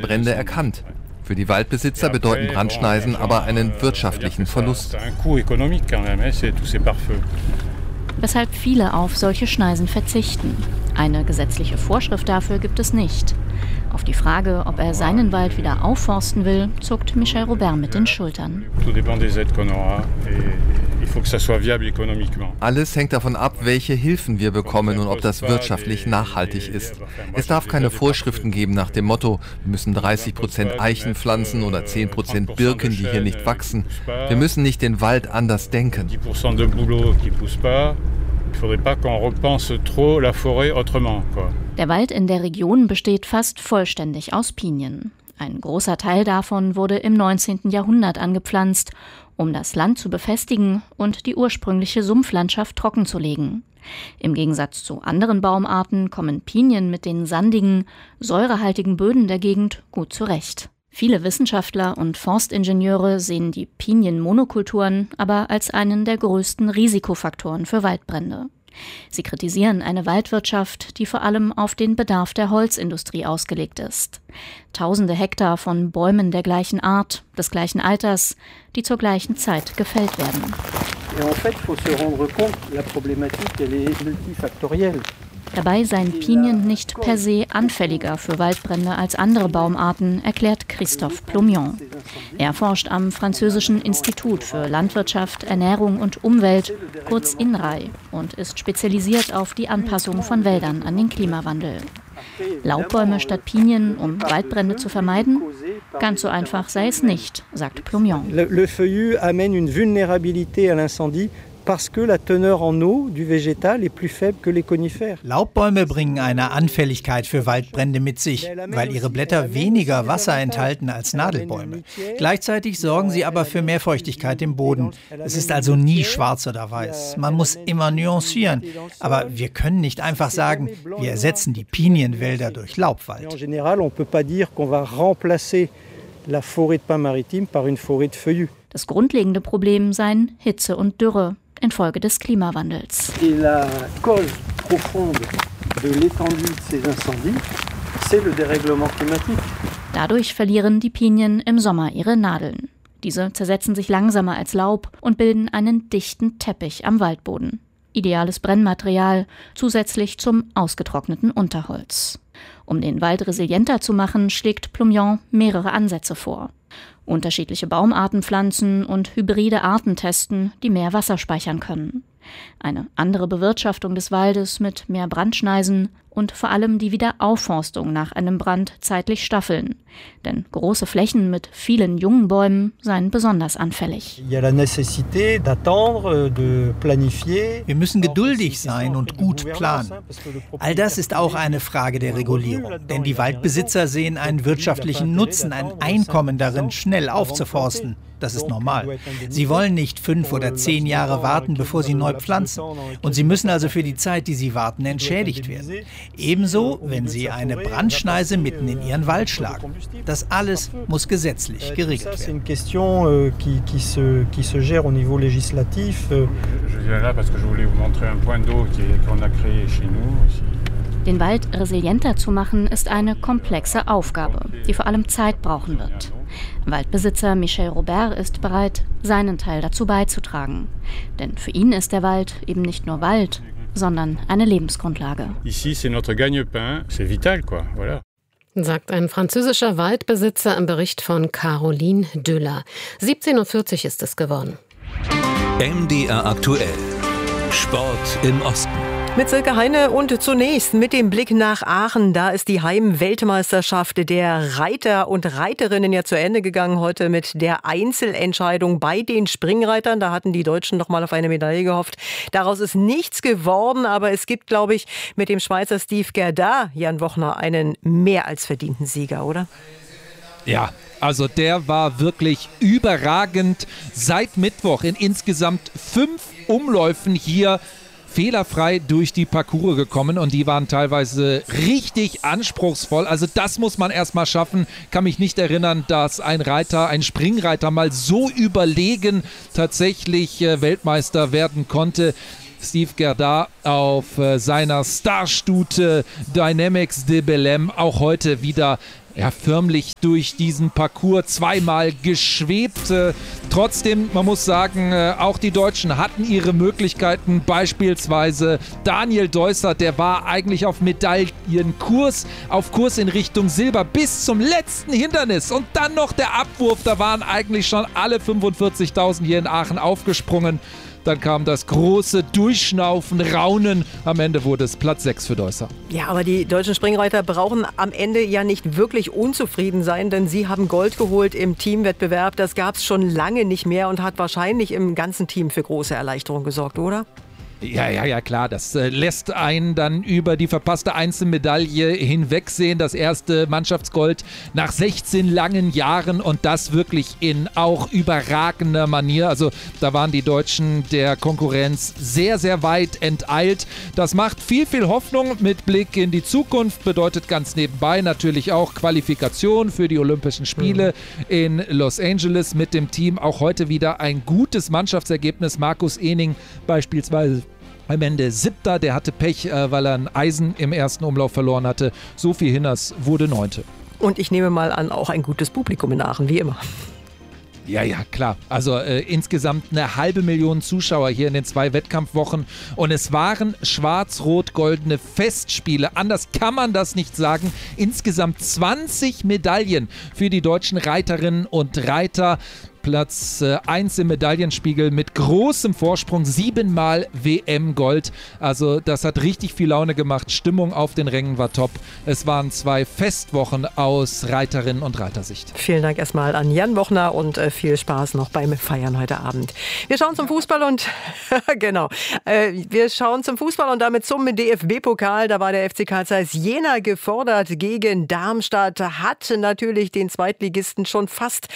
Brände erkannt. Für die Waldbesitzer bedeuten Brandschneisen aber einen wirtschaftlichen Verlust. Weshalb viele auf solche Schneisen verzichten. Eine gesetzliche Vorschrift dafür gibt es nicht. Auf die Frage, ob er seinen Wald wieder aufforsten will, zuckt Michel Robert mit den Schultern. Alles hängt davon ab, welche Hilfen wir bekommen und ob das wirtschaftlich nachhaltig ist. Es darf keine Vorschriften geben nach dem Motto, wir müssen 30% Eichen pflanzen oder 10% Birken, die hier nicht wachsen. Wir müssen nicht den Wald anders denken. Der Wald in der Region besteht fast vollständig aus Pinien. Ein großer Teil davon wurde im 19. Jahrhundert angepflanzt, um das Land zu befestigen und die ursprüngliche Sumpflandschaft trockenzulegen. Im Gegensatz zu anderen Baumarten kommen Pinien mit den sandigen, säurehaltigen Böden der Gegend gut zurecht. Viele Wissenschaftler und Forstingenieure sehen die Pinienmonokulturen aber als einen der größten Risikofaktoren für Waldbrände. Sie kritisieren eine Waldwirtschaft, die vor allem auf den Bedarf der Holzindustrie ausgelegt ist. Tausende Hektar von Bäumen der gleichen Art, des gleichen Alters, die zur gleichen Zeit gefällt werden. Dabei seien Pinien nicht per se anfälliger für Waldbrände als andere Baumarten, erklärt Christophe Plomion. Er forscht am französischen Institut für Landwirtschaft, Ernährung und Umwelt, kurz INRAE, und ist spezialisiert auf die Anpassung von Wäldern an den Klimawandel. Laubbäume statt Pinien, um Waldbrände zu vermeiden? Ganz so einfach sei es nicht, sagt Plomion. Le feuillu amène une vulnérabilité à l'incendie. Parce que la teneur en eau du végétal est plus faible que les conifères. Laubbäume bringen eine Anfälligkeit für Waldbrände mit sich, weil ihre Blätter weniger Wasser enthalten als Nadelbäume. Gleichzeitig sorgen sie aber für mehr Feuchtigkeit im Boden. Es ist also nie schwarz oder weiß. Man muss immer nuancieren. Aber wir können nicht einfach sagen, wir ersetzen die Pinienwälder durch Laubwald. En général, on peut pas dire qu'on va remplacer la forêt de pins maritime par une forêt de feuillus. Das grundlegende Problem seien Hitze und Dürre infolge des Klimawandels. La cause profonde de l'étendue de ces incendies, c'est le dérèglement climatique. Dadurch verlieren die Pinien im Sommer ihre Nadeln. Diese zersetzen sich langsamer als Laub und bilden einen dichten Teppich am Waldboden. Ideales Brennmaterial, zusätzlich zum ausgetrockneten Unterholz. Um den Wald resilienter zu machen, schlägt Plomion mehrere Ansätze vor. Unterschiedliche Baumarten pflanzen und hybride Arten testen, die mehr Wasser speichern können. Eine andere Bewirtschaftung des Waldes mit mehr Brandschneisen und vor allem die Wiederaufforstung nach einem Brand zeitlich staffeln. Denn große Flächen mit vielen jungen Bäumen seien besonders anfällig. Wir müssen geduldig sein und gut planen. All das ist auch eine Frage der Regulierung. Denn die Waldbesitzer sehen einen wirtschaftlichen Nutzen, ein Einkommen darin, schnell aufzuforsten. Das ist normal. Sie wollen nicht 5 oder 10 Jahre warten, bevor sie neu pflanzen. Und sie müssen also für die Zeit, die sie warten, entschädigt werden. Ebenso, wenn sie eine Brandschneise mitten in ihren Wald schlagen. Das alles muss gesetzlich geregelt werden. Den Wald resilienter zu machen, ist eine komplexe Aufgabe, die vor allem Zeit brauchen wird. Waldbesitzer Michel Robert ist bereit, seinen Teil dazu beizutragen. Denn für ihn ist der Wald eben nicht nur Wald, sondern eine Lebensgrundlage. Ici, c'est notre gagne-pain, c'est vital, quoi. Voilà. Sagt ein französischer Waldbesitzer im Bericht von Caroline Düller. 17:40 Uhr ist es geworden. MDR aktuell. Sport im Osten. Mit Silke Heine und zunächst mit dem Blick nach Aachen. Da ist die Heim-Weltmeisterschaft der Reiter und Reiterinnen ja zu Ende gegangen. Heute mit der Einzelentscheidung bei den Springreitern. Da hatten die Deutschen noch mal auf eine Medaille gehofft. Daraus ist nichts geworden, aber es gibt, glaube ich, mit dem Schweizer Steve Gerda, Jan Wochner, einen mehr als verdienten Sieger, oder? Ja, also der war wirklich überragend. Seit Mittwoch in insgesamt 5 Umläufen hier fehlerfrei durch die Parcours gekommen und die waren teilweise richtig anspruchsvoll. Also das muss man erstmal schaffen. Kann mich nicht erinnern, dass ein Springreiter mal so überlegen tatsächlich Weltmeister werden konnte. Steve Gerda auf seiner Starstute Dynamics de Belém auch heute wieder förmlich durch diesen Parcours zweimal geschwebt. Trotzdem, man muss sagen, auch die Deutschen hatten ihre Möglichkeiten. Beispielsweise Daniel Deussert, der war eigentlich auf Medaillenkurs, auf Kurs in Richtung Silber bis zum letzten Hindernis. Und dann noch der Abwurf, da waren eigentlich schon alle 45.000 hier in Aachen aufgesprungen. Dann kam das große Durchschnaufen, Raunen. Am Ende wurde es Platz 6 für Deusser. Ja, aber die deutschen Springreiter brauchen am Ende ja nicht wirklich unzufrieden sein, denn sie haben Gold geholt im Teamwettbewerb. Das gab es schon lange nicht mehr und hat wahrscheinlich im ganzen Team für große Erleichterung gesorgt, oder? Ja, klar. Das lässt einen dann über die verpasste Einzelmedaille hinwegsehen. Das erste Mannschaftsgold nach 16 langen Jahren und das wirklich in auch überragender Manier. Also da waren die Deutschen der Konkurrenz sehr, sehr weit enteilt. Das macht viel, viel Hoffnung mit Blick in die Zukunft. Bedeutet ganz nebenbei natürlich auch Qualifikation für die Olympischen Spiele in Los Angeles mit dem Team. Auch heute wieder ein gutes Mannschaftsergebnis. Markus Ehning beispielsweise am Ende 7. Der hatte Pech, weil er ein Eisen im ersten Umlauf verloren hatte. Sophie Hinners wurde 9. Und ich nehme mal an, auch ein gutes Publikum in Aachen, wie immer. Ja, klar. Also insgesamt 500.000 Zuschauer hier in den 2 Wettkampfwochen. Und es waren schwarz-rot-goldene Festspiele. Anders kann man das nicht sagen. Insgesamt 20 Medaillen für die deutschen Reiterinnen und Reiter. Platz 1 im Medaillenspiegel mit großem Vorsprung, 7-mal WM-Gold. Also das hat richtig viel Laune gemacht. Stimmung auf den Rängen war top. Es waren 2 Festwochen aus Reiterinnen- und Reitersicht. Vielen Dank erstmal an Jan Bochner und viel Spaß noch beim Feiern heute Abend. Wir schauen zum Fußball und wir schauen zum Fußball und damit zum DFB-Pokal. Da war der FC Carl Zeiss Jena gefordert gegen Darmstadt. Hat natürlich den Zweitligisten schon fast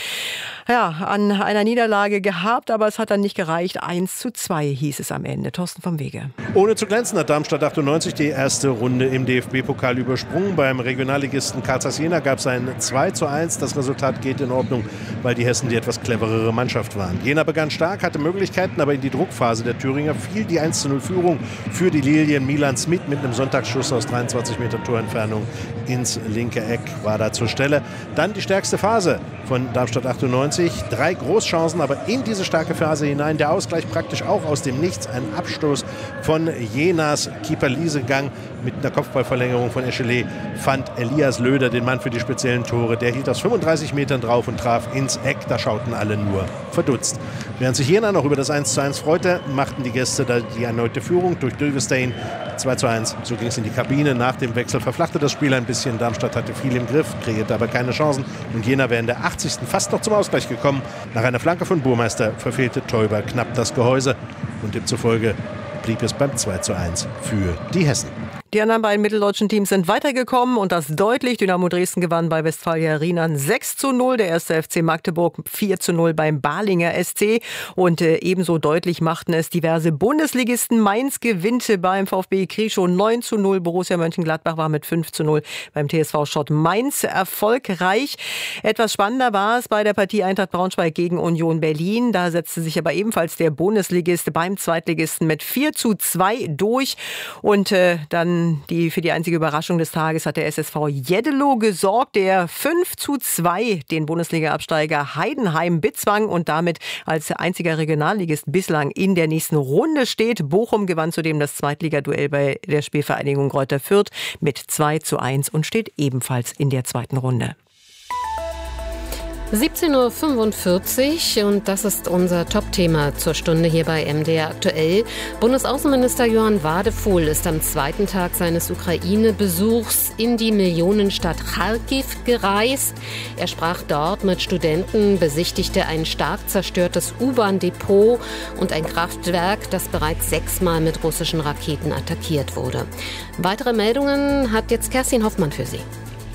an einer Niederlage gehabt, aber es hat dann nicht gereicht. 1:2 hieß es am Ende. Thorsten vom Wege. Ohne zu glänzen hat Darmstadt 98 die erste Runde im DFB-Pokal übersprungen. Beim Regionalligisten Carl Zeiss Jena gab es ein 2:1. Das Resultat geht in Ordnung, weil die Hessen die etwas cleverere Mannschaft waren. Jena begann stark, hatte Möglichkeiten, aber in die Druckphase der Thüringer fiel die 1:0-Führung für die Lilien. Milan Smith mit einem Sonntagsschuss aus 23 Meter Torentfernung ins linke Eck war da zur Stelle. Dann die stärkste Phase von Darmstadt 98. 3 Großchancen, aber in diese starke Phase hinein. Der Ausgleich praktisch auch aus dem Nichts. Ein Abstoß von Jenas Keeper Liesegang mit einer Kopfballverlängerung von Echelet fand Elias Löder den Mann für die speziellen Tore. Der hielt aus 35 Metern drauf und traf ins Eck. Da schauten alle nur verdutzt. Während sich Jena noch über das 1:1 freute, machten die Gäste da die erneute Führung durch Dülvestein. 2:1. So ging es in die Kabine. Nach dem Wechsel verflachte das Spiel ein bisschen. Darmstadt hatte viel im Griff, kreierte aber keine Chancen. Und Jena wäre in der 80. fast noch zum Ausgleich gekommen. Nach einer Flanke von Burmeister verfehlte Teuber knapp das Gehäuse. Und demzufolge blieb es beim 2:1 für die Hessen. Die anderen beiden mitteldeutschen Teams sind weitergekommen und das deutlich. Dynamo Dresden gewann bei Westfalia Rienan 6:0. Der 1. FC Magdeburg 4:0 beim Balinger SC. Und ebenso deutlich machten es diverse Bundesligisten. Mainz gewinnt beim VfB Krischow 9:0. Borussia Mönchengladbach war mit 5:0 beim TSV Schott Mainz erfolgreich. Etwas spannender war es bei der Partie Eintracht Braunschweig gegen Union Berlin. Da setzte sich aber ebenfalls der Bundesligist beim Zweitligisten mit 4:2 durch. Und dann für die einzige Überraschung des Tages hat der SSV Jeddelo gesorgt, der 5:2 den Bundesliga-Absteiger Heidenheim bezwang und damit als einziger Regionalligist bislang in der nächsten Runde steht. Bochum gewann zudem das Zweitligaduell bei der Spielvereinigung Greuther Fürth mit 2:1 und steht ebenfalls in der zweiten Runde. 17:45 Uhr und das ist unser Top-Thema zur Stunde hier bei MDR aktuell. Bundesaußenminister Johann Wadefuhl ist am zweiten Tag seines Ukraine-Besuchs in die Millionenstadt Charkiw gereist. Er sprach dort mit Studenten, besichtigte ein stark zerstörtes U-Bahn-Depot und ein Kraftwerk, das bereits 6-mal mit russischen Raketen attackiert wurde. Weitere Meldungen hat jetzt Kerstin Hoffmann für Sie.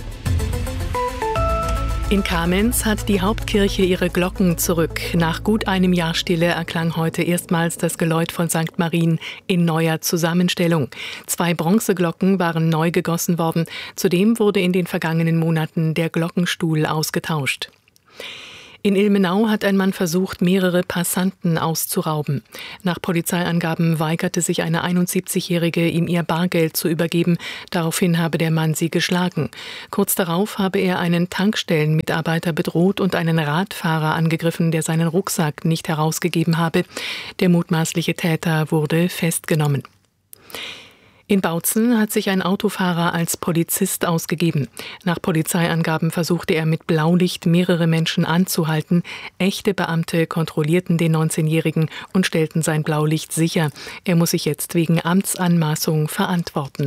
In Kamenz hat die Hauptkirche ihre Glocken zurück. Nach gut einem Jahr Stille erklang heute erstmals das Geläut von St. Marien in neuer Zusammenstellung. 2 Bronzeglocken waren neu gegossen worden. Zudem wurde in den vergangenen Monaten der Glockenstuhl ausgetauscht. In Ilmenau hat ein Mann versucht, mehrere Passanten auszurauben. Nach Polizeiangaben weigerte sich eine 71-Jährige, ihm ihr Bargeld zu übergeben. Daraufhin habe der Mann sie geschlagen. Kurz darauf habe er einen Tankstellenmitarbeiter bedroht und einen Radfahrer angegriffen, der seinen Rucksack nicht herausgegeben habe. Der mutmaßliche Täter wurde festgenommen. In Bautzen hat sich ein Autofahrer als Polizist ausgegeben. Nach Polizeiangaben versuchte er mit Blaulicht mehrere Menschen anzuhalten. Echte Beamte kontrollierten den 19-Jährigen und stellten sein Blaulicht sicher. Er muss sich jetzt wegen Amtsanmaßung verantworten.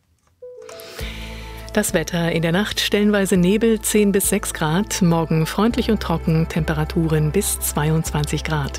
Das Wetter: in der Nacht stellenweise Nebel, 10 bis 6 Grad. Morgen freundlich und trocken, Temperaturen bis 22 Grad.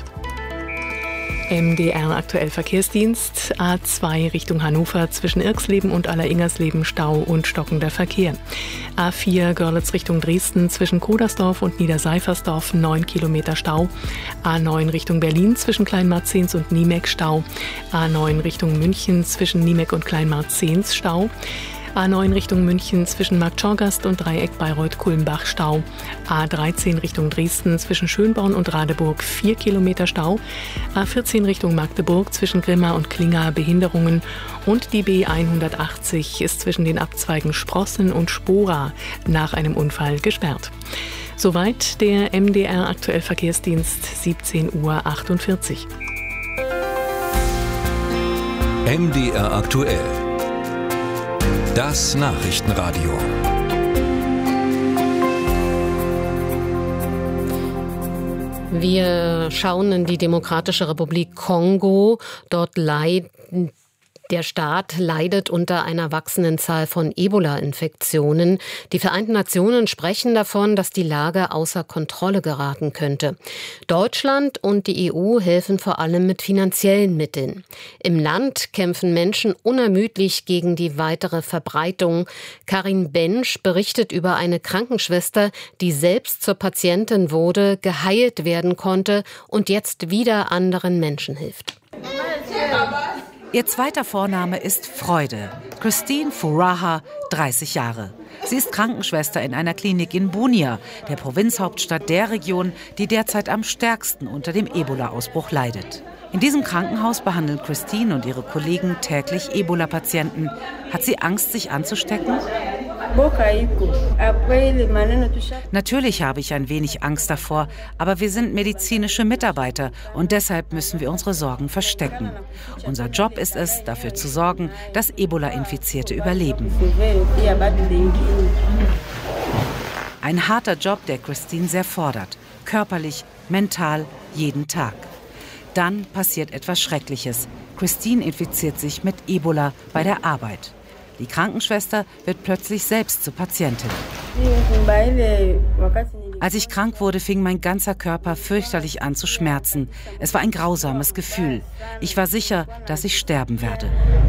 MDR aktuell Verkehrsdienst. A2 Richtung Hannover zwischen Irxleben und Alleringers-Leben Stau und stockender Verkehr. A4 Görlitz Richtung Dresden zwischen Kodersdorf und Niederseifersdorf 9 Kilometer Stau. A9 Richtung Berlin zwischen Kleinmarzens und Niemek Stau. A9 Richtung München zwischen Niemek und Kleinmarzens Stau. A9 Richtung München zwischen Marktschorgast und Dreieck Bayreuth-Kulmbach Stau. A13 Richtung Dresden zwischen Schönborn und Radeburg 4 Kilometer Stau. A14 Richtung Magdeburg zwischen Grimma und Klinga Behinderungen. Und die B180 ist zwischen den Abzweigen Sprossen und Spora nach einem Unfall gesperrt. Soweit der MDR aktuell Verkehrsdienst, 17:48 Uhr. MDR aktuell. Das Nachrichtenradio. Wir schauen in die Demokratische Republik Kongo. Dort der Staat leidet unter einer wachsenden Zahl von Ebola-Infektionen. Die Vereinten Nationen sprechen davon, dass die Lage außer Kontrolle geraten könnte. Deutschland und die EU helfen vor allem mit finanziellen Mitteln. Im Land kämpfen Menschen unermüdlich gegen die weitere Verbreitung. Karin Bensch berichtet über eine Krankenschwester, die selbst zur Patientin wurde, geheilt werden konnte und jetzt wieder anderen Menschen hilft. Ihr zweiter Vorname ist Freude. Christine Furaha, 30 Jahre. Sie ist Krankenschwester in einer Klinik in Bunia, der Provinzhauptstadt der Region, die derzeit am stärksten unter dem Ebola-Ausbruch leidet. In diesem Krankenhaus behandeln Christine und ihre Kollegen täglich Ebola-Patienten. Hat sie Angst, sich anzustecken? Natürlich habe ich ein wenig Angst davor, aber wir sind medizinische Mitarbeiter und deshalb müssen wir unsere Sorgen verstecken. Unser Job ist es, dafür zu sorgen, dass Ebola-Infizierte überleben. Ein harter Job, der Christine sehr fordert. Körperlich, mental, jeden Tag. Dann passiert etwas Schreckliches. Christine infiziert sich mit Ebola bei der Arbeit. Die Krankenschwester wird plötzlich selbst zur Patientin. Als ich krank wurde, fing mein ganzer Körper fürchterlich an zu schmerzen. Es war ein grausames Gefühl. Ich war sicher, dass ich sterben werde.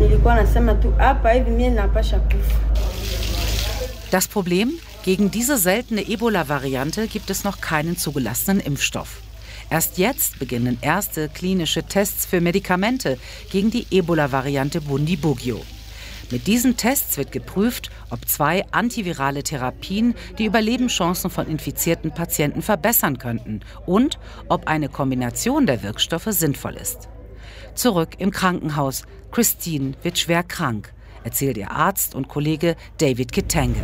Das Problem? Gegen diese seltene Ebola-Variante gibt es noch keinen zugelassenen Impfstoff. Erst jetzt beginnen erste klinische Tests für Medikamente gegen die Ebola-Variante Bundibugyo. Mit diesen Tests wird geprüft, ob 2 antivirale Therapien die Überlebenschancen von infizierten Patienten verbessern könnten und ob eine Kombination der Wirkstoffe sinnvoll ist. Zurück im Krankenhaus. Christine wird schwer krank, erzählt ihr Arzt und Kollege David Kitenge.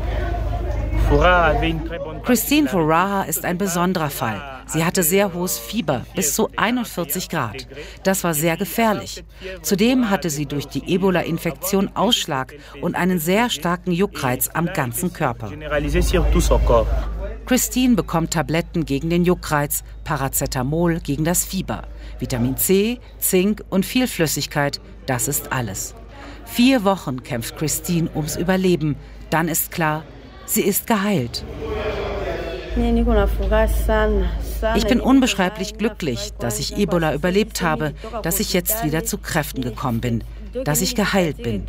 Christine Furaha ist ein besonderer Fall. Sie hatte sehr hohes Fieber, bis zu 41 Grad. Das war sehr gefährlich. Zudem hatte sie durch die Ebola-Infektion Ausschlag und einen sehr starken Juckreiz am ganzen Körper. Christine bekommt Tabletten gegen den Juckreiz, Paracetamol gegen das Fieber. Vitamin C, Zink und viel Flüssigkeit, das ist alles. 4 Wochen kämpft Christine ums Überleben. Dann ist klar, sie ist geheilt. Ich bin unbeschreiblich glücklich, dass ich Ebola überlebt habe, dass ich jetzt wieder zu Kräften gekommen bin, dass ich geheilt bin.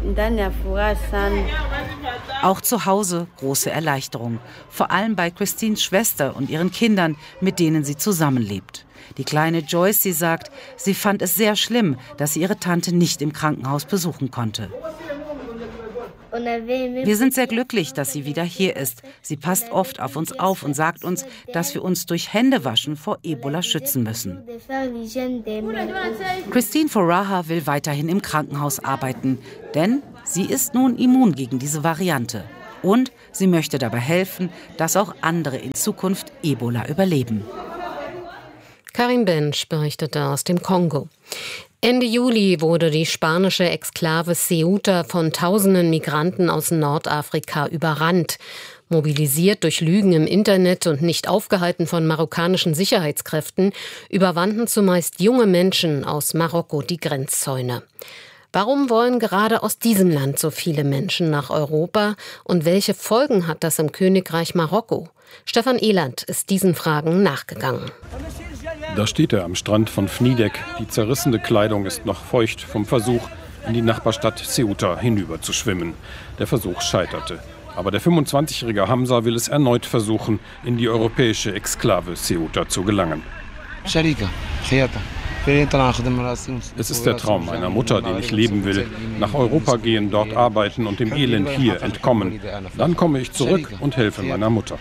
Auch zu Hause große Erleichterung, vor allem bei Christines Schwester und ihren Kindern, mit denen sie zusammenlebt. Die kleine Joyce, sie sagt, sie fand es sehr schlimm, dass sie ihre Tante nicht im Krankenhaus besuchen konnte. Wir sind sehr glücklich, dass sie wieder hier ist. Sie passt oft auf uns auf und sagt uns, dass wir uns durch Händewaschen vor Ebola schützen müssen. Christine Foraha will weiterhin im Krankenhaus arbeiten, denn sie ist nun immun gegen diese Variante. Und sie möchte dabei helfen, dass auch andere in Zukunft Ebola überleben. Karim Bench berichtete aus dem Kongo. Ende Juli wurde die spanische Exklave Ceuta von tausenden Migranten aus Nordafrika überrannt. Mobilisiert durch Lügen im Internet und nicht aufgehalten von marokkanischen Sicherheitskräften, überwanden zumeist junge Menschen aus Marokko die Grenzzäune. Warum wollen gerade aus diesem Land so viele Menschen nach Europa und welche Folgen hat das im Königreich Marokko? Stefan Eland ist diesen Fragen nachgegangen. Da steht er am Strand von Fnidek. Die zerrissene Kleidung ist noch feucht vom Versuch, in die Nachbarstadt Ceuta hinüber zu schwimmen. Der Versuch scheiterte. Aber der 25-jährige Hamza will es erneut versuchen, in die europäische Exklave Ceuta zu gelangen. Es ist der Traum meiner Mutter, den ich leben will. Nach Europa gehen, dort arbeiten und dem Elend hier entkommen. Dann komme ich zurück und helfe meiner Mutter.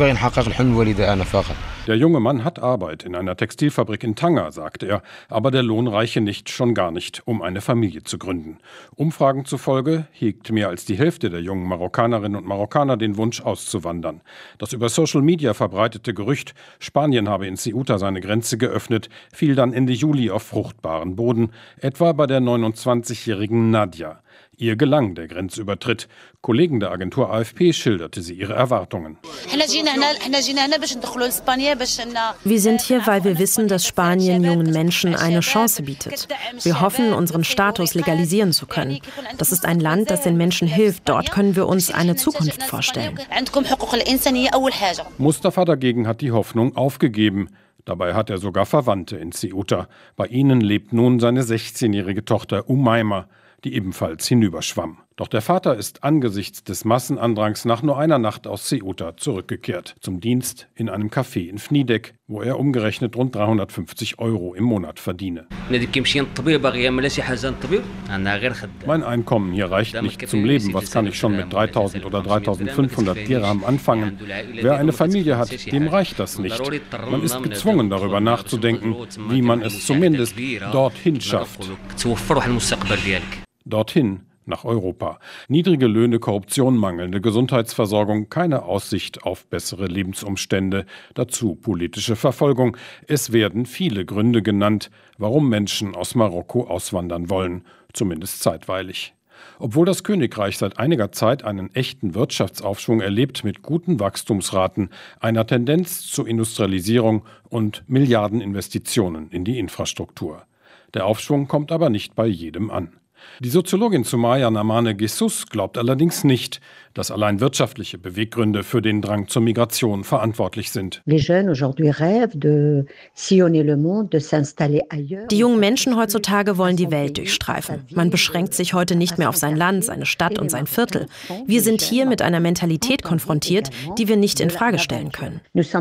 Der junge Mann hat Arbeit in einer Textilfabrik in Tanger, sagt er. Aber der Lohn reiche nicht, schon gar nicht, um eine Familie zu gründen. Umfragen zufolge hegt mehr als die Hälfte der jungen Marokkanerinnen und Marokkaner den Wunsch, auszuwandern. Das über Social Media verbreitete Gerücht, Spanien habe in Ceuta seine Grenze geöffnet, fiel dann Ende Juli auf fruchtbaren Boden, etwa bei der 29-jährigen Nadia. Ihr gelang der Grenzübertritt. Kollegen der Agentur AFP schilderte sie ihre Erwartungen. Wir sind hier, weil wir wissen, dass Spanien jungen Menschen eine Chance bietet. Wir hoffen, unseren Status legalisieren zu können. Das ist ein Land, das den Menschen hilft. Dort können wir uns eine Zukunft vorstellen. Mustafa dagegen hat die Hoffnung aufgegeben. Dabei hat er sogar Verwandte in Ceuta. Bei ihnen lebt nun seine 16-jährige Tochter Umayma, die ebenfalls hinüberschwamm. Doch der Vater ist angesichts des Massenandrangs nach nur einer Nacht aus Ceuta zurückgekehrt. Zum Dienst in einem Café in Fnidek, wo er umgerechnet rund 350 € im Monat verdiene. Mein Einkommen hier reicht nicht zum Leben. Was kann ich schon mit 3.000 oder 3.500 Dirham anfangen? Wer eine Familie hat, dem reicht das nicht. Man ist gezwungen, darüber nachzudenken, wie man es zumindest dorthin schafft. Dorthin, nach Europa. Niedrige Löhne, Korruption, mangelnde Gesundheitsversorgung, keine Aussicht auf bessere Lebensumstände, dazu politische Verfolgung. Es werden viele Gründe genannt, warum Menschen aus Marokko auswandern wollen, zumindest zeitweilig. Obwohl das Königreich seit einiger Zeit einen echten Wirtschaftsaufschwung erlebt mit guten Wachstumsraten, einer Tendenz zur Industrialisierung und Milliardeninvestitionen in die Infrastruktur. Der Aufschwung kommt aber nicht bei jedem an. Die Soziologin Soumaya Namane Gessus glaubt allerdings nicht, dass allein wirtschaftliche Beweggründe für den Drang zur Migration verantwortlich sind. Die jungen Menschen heutzutage wollen die Welt durchstreifen. Man beschränkt sich heute nicht mehr auf sein Land, seine Stadt und sein Viertel. Wir sind hier mit einer Mentalität konfrontiert, die wir nicht in Frage stellen können.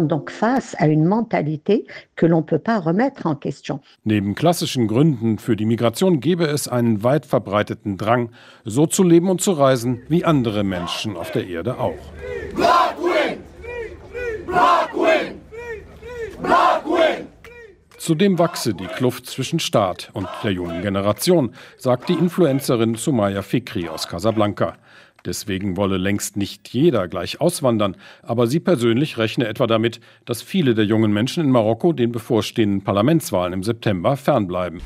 Neben klassischen Gründen für die Migration gäbe es einen weit verbreiteten Drang, so zu leben und zu reisen wie andere Menschen auf der Erde auch. Zudem wachse die Kluft zwischen Staat und der jungen Generation, sagt die Influencerin Soumaya Fikri aus Casablanca. Deswegen wolle längst nicht jeder gleich auswandern, aber sie persönlich rechne etwa damit, dass viele der jungen Menschen in Marokko den bevorstehenden Parlamentswahlen im September fernbleiben.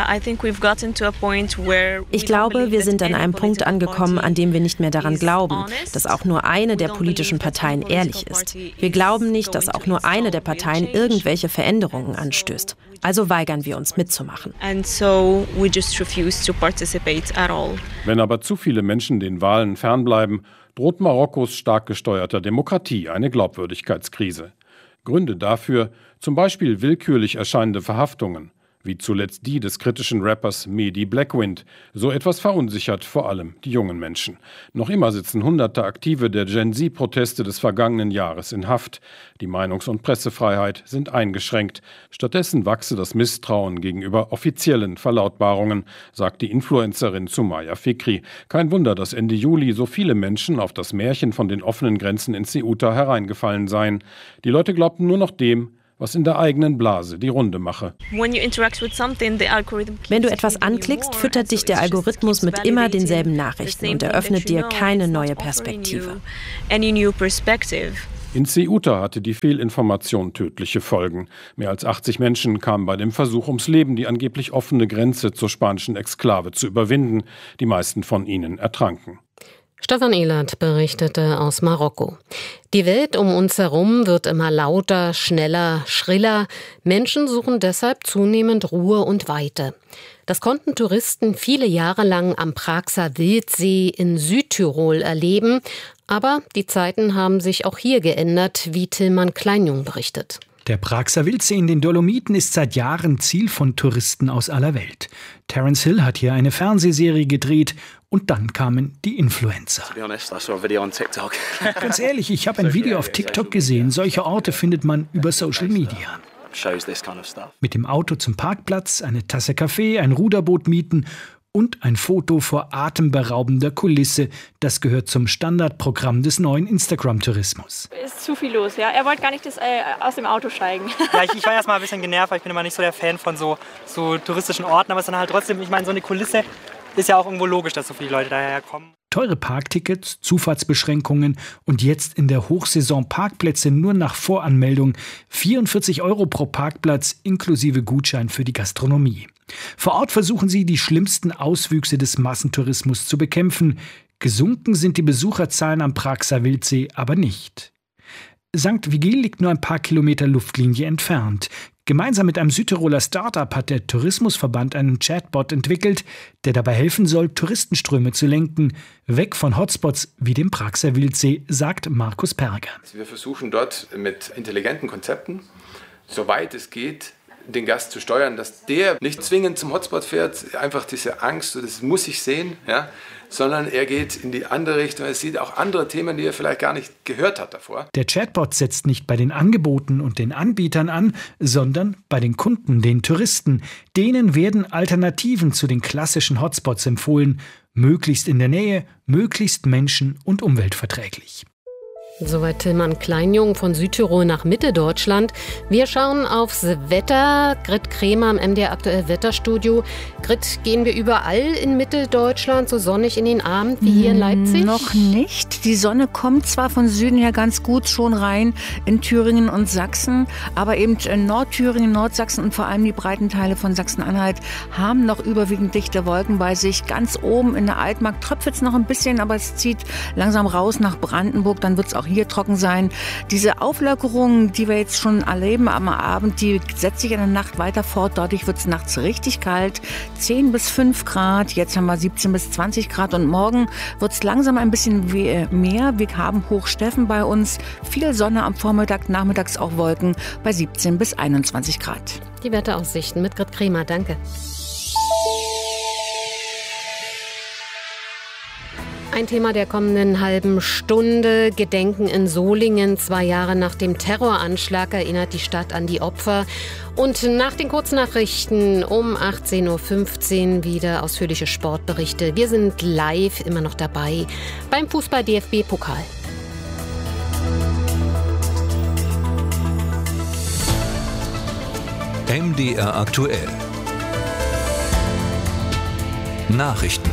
Ich glaube, wir sind an einem Punkt angekommen, an dem wir nicht mehr daran glauben, dass auch nur eine der politischen Parteien ehrlich ist. Wir glauben nicht, dass auch nur eine der Parteien irgendwelche Veränderungen anstößt. Also weigern wir uns mitzumachen. Wenn aber zu viele Menschen den Wahlen fernbleiben, droht Marokkos stark gesteuerter Demokratie eine Glaubwürdigkeitskrise. Gründe dafür, zum Beispiel willkürlich erscheinende Verhaftungen, wie zuletzt die des kritischen Rappers Mehdi Blackwind. So etwas verunsichert vor allem die jungen Menschen. Noch immer sitzen hunderte Aktive der Gen-Z-Proteste des vergangenen Jahres in Haft. Die Meinungs- und Pressefreiheit sind eingeschränkt. Stattdessen wachse das Misstrauen gegenüber offiziellen Verlautbarungen, sagt die Influencerin Sumaya Fikri. Kein Wunder, dass Ende Juli so viele Menschen auf das Märchen von den offenen Grenzen in Ceuta hereingefallen seien. Die Leute glaubten nur noch dem, was in der eigenen Blase die Runde mache. Wenn du etwas anklickst, füttert dich der Algorithmus mit immer denselben Nachrichten und eröffnet dir keine neue Perspektive. In Ceuta hatte die Fehlinformation tödliche Folgen. Mehr als 80 Menschen kamen bei dem Versuch ums Leben, die angeblich offene Grenze zur spanischen Exklave zu überwinden. Die meisten von ihnen ertranken. Stefan Ehlert berichtete aus Marokko. Die Welt um uns herum wird immer lauter, schneller, schriller. Menschen suchen deshalb zunehmend Ruhe und Weite. Das konnten Touristen viele Jahre lang am Praxer Wildsee in Südtirol erleben. Aber die Zeiten haben sich auch hier geändert, wie Tillmann Kleinjung berichtet. Der Praxer Wildsee in den Dolomiten ist seit Jahren Ziel von Touristen aus aller Welt. Terence Hill hat hier eine Fernsehserie gedreht und dann kamen die Influencer. Ganz ehrlich, ich habe ein Video auf TikTok gesehen. Solche Orte findet man über Social Media. Mit dem Auto zum Parkplatz, eine Tasse Kaffee, ein Ruderboot mieten und ein Foto vor atemberaubender Kulisse. Das gehört zum Standardprogramm des neuen Instagram-Tourismus. Ist zu viel los, ja. Er wollte gar nicht aus dem Auto steigen. Ja, ich war erst mal ein bisschen genervt, weil ich bin immer nicht so der Fan von so touristischen Orten. Aber es ist dann halt trotzdem, ich meine, so eine Kulisse ist ja auch irgendwo logisch, dass so viele Leute daher kommen. Teure Parktickets, Zufahrtsbeschränkungen und jetzt in der Hochsaison Parkplätze nur nach Voranmeldung. 44 € pro Parkplatz inklusive Gutschein für die Gastronomie. Vor Ort versuchen sie, die schlimmsten Auswüchse des Massentourismus zu bekämpfen. Gesunken sind die Besucherzahlen am Praxer Wildsee aber nicht. St. Vigil liegt nur ein paar Kilometer Luftlinie entfernt. Gemeinsam mit einem Südtiroler Start-up hat der Tourismusverband einen Chatbot entwickelt, der dabei helfen soll, Touristenströme zu lenken, weg von Hotspots wie dem Praxer Wildsee, sagt Markus Perger. Wir versuchen dort mit intelligenten Konzepten, soweit es geht, den Gast zu steuern, dass der nicht zwingend zum Hotspot fährt, einfach diese Angst, das muss ich sehen, ja, sondern er geht in die andere Richtung. Er sieht auch andere Themen, die er vielleicht gar nicht gehört hat davor. Der Chatbot setzt nicht bei den Angeboten und den Anbietern an, sondern bei den Kunden, den Touristen. Denen werden Alternativen zu den klassischen Hotspots empfohlen, möglichst in der Nähe, möglichst menschen- und umweltverträglich. Soweit Tillmann Kleinjung von Südtirol nach Mitteldeutschland. Wir schauen aufs Wetter. Grit Kremer im MDR aktuell Wetterstudio. Grit, gehen wir überall in Mitteldeutschland so sonnig in den Abend wie hier in Leipzig? Noch nicht. Die Sonne kommt zwar von Süden her ganz gut schon rein in Thüringen und Sachsen, aber eben Nordthüringen, Nordsachsen und vor allem die breiten Teile von Sachsen-Anhalt haben noch überwiegend dichte Wolken bei sich. Ganz oben in der Altmark tröpfelt es noch ein bisschen, aber es zieht langsam raus nach Brandenburg. Dann wird es auch hier trocken sein. Diese Auflockerung, die wir jetzt schon erleben am Abend, die setzt sich in der Nacht weiter fort. Dadurch wird es nachts richtig kalt. 10 bis 5 Grad. Jetzt haben wir 17 bis 20 Grad. Und morgen wird es langsam ein bisschen mehr. Wir haben Hochsteffen bei uns. Viel Sonne am Vormittag, nachmittags auch Wolken bei 17 bis 21 Grad. Die Wetteraussichten mit Grit Kremer. Danke. Ein Thema der kommenden halben Stunde. Gedenken in Solingen. 2 Jahre nach dem Terroranschlag erinnert die Stadt an die Opfer. Und nach den Kurznachrichten um 18.15 Uhr wieder ausführliche Sportberichte. Wir sind live immer noch dabei beim Fußball-DFB-Pokal. MDR aktuell. Nachrichten.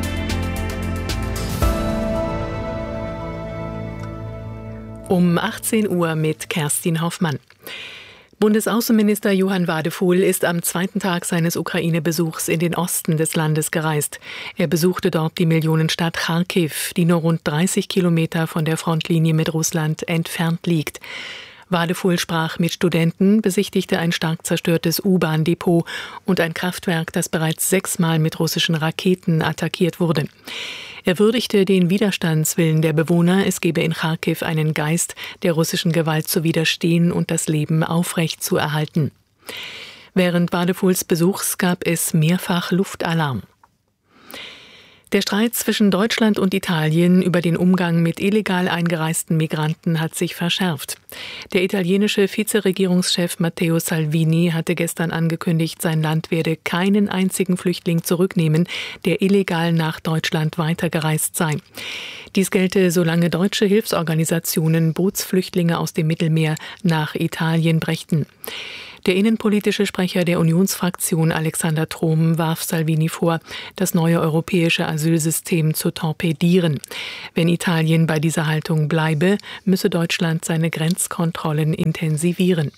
Um 18 Uhr mit Kerstin Hoffmann. Bundesaußenminister Johann Wadefuhl ist am 2. Tag seines Ukraine-Besuchs in den Osten des Landes gereist. Er besuchte dort die Millionenstadt Charkiw, die nur rund 30 Kilometer von der Frontlinie mit Russland entfernt liegt. Wadefuhl sprach mit Studenten, besichtigte ein stark zerstörtes U-Bahn-Depot und ein Kraftwerk, das bereits 6-mal mit russischen Raketen attackiert wurde. Er würdigte den Widerstandswillen der Bewohner, es gebe in Charkiw einen Geist, der russischen Gewalt zu widerstehen und das Leben aufrecht zu erhalten. Während Wadefuls Besuchs gab es mehrfach Luftalarm. Der Streit zwischen Deutschland und Italien über den Umgang mit illegal eingereisten Migranten hat sich verschärft. Der italienische Vizeregierungschef Matteo Salvini hatte gestern angekündigt, sein Land werde keinen einzigen Flüchtling zurücknehmen, der illegal nach Deutschland weitergereist sei. Dies gelte, solange deutsche Hilfsorganisationen Bootsflüchtlinge aus dem Mittelmeer nach Italien brächten. Der innenpolitische Sprecher der Unionsfraktion Alexander Trom warf Salvini vor, das neue europäische Asylsystem zu torpedieren. Wenn Italien bei dieser Haltung bleibe, müsse Deutschland seine Grenzkontrollen intensivieren.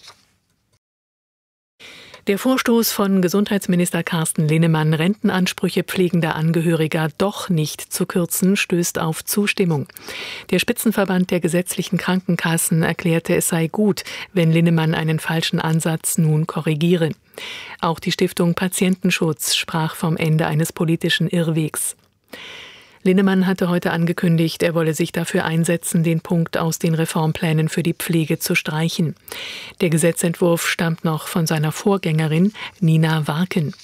Der Vorstoß von Gesundheitsminister Carsten Linnemann, Rentenansprüche pflegender Angehöriger doch nicht zu kürzen, stößt auf Zustimmung. Der Spitzenverband der gesetzlichen Krankenkassen erklärte, es sei gut, wenn Linnemann einen falschen Ansatz nun korrigiere. Auch die Stiftung Patientenschutz sprach vom Ende eines politischen Irrwegs. Linnemann hatte heute angekündigt, er wolle sich dafür einsetzen, den Punkt aus den Reformplänen für die Pflege zu streichen. Der Gesetzentwurf stammt noch von seiner Vorgängerin Nina Warken.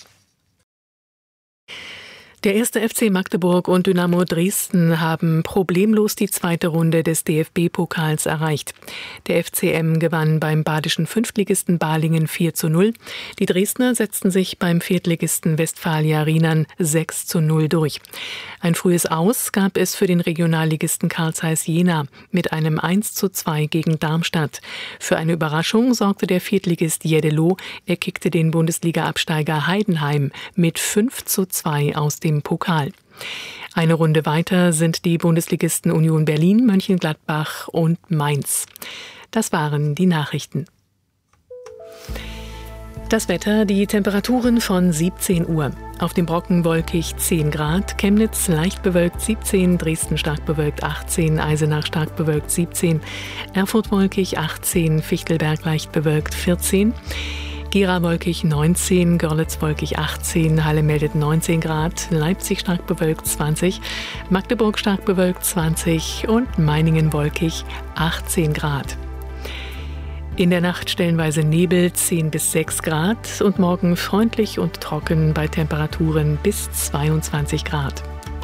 Der 1. FC Magdeburg und Dynamo Dresden haben problemlos die zweite Runde des DFB-Pokals erreicht. Der FCM gewann beim badischen Fünftligisten Balingen 4:0. Die Dresdner setzten sich beim Viertligisten Westfalia Rienan 6:0 durch. Ein frühes Aus gab es für den Regionalligisten Carl Zeiss Jena mit einem 1:2 gegen Darmstadt. Für eine Überraschung sorgte der Viertligist Jeddelo. Er kickte den Bundesliga-Absteiger Heidenheim mit 5:2 aus dem Pokal. Eine Runde weiter sind die Bundesligisten Union Berlin, Mönchengladbach und Mainz. Das waren die Nachrichten. Das Wetter, die Temperaturen von 17 Uhr. Auf dem Brocken wolkig 10 Grad, Chemnitz leicht bewölkt 17, Dresden stark bewölkt 18, Eisenach stark bewölkt 17, Erfurt wolkig 18, Fichtelberg leicht bewölkt 14, Gera wolkig 19, Görlitz wolkig 18, Halle meldet 19 Grad, Leipzig stark bewölkt 20, Magdeburg stark bewölkt 20 und Meiningen wolkig 18 Grad. In der Nacht stellenweise Nebel 10 bis 6 Grad und morgen freundlich und trocken bei Temperaturen bis 22 Grad.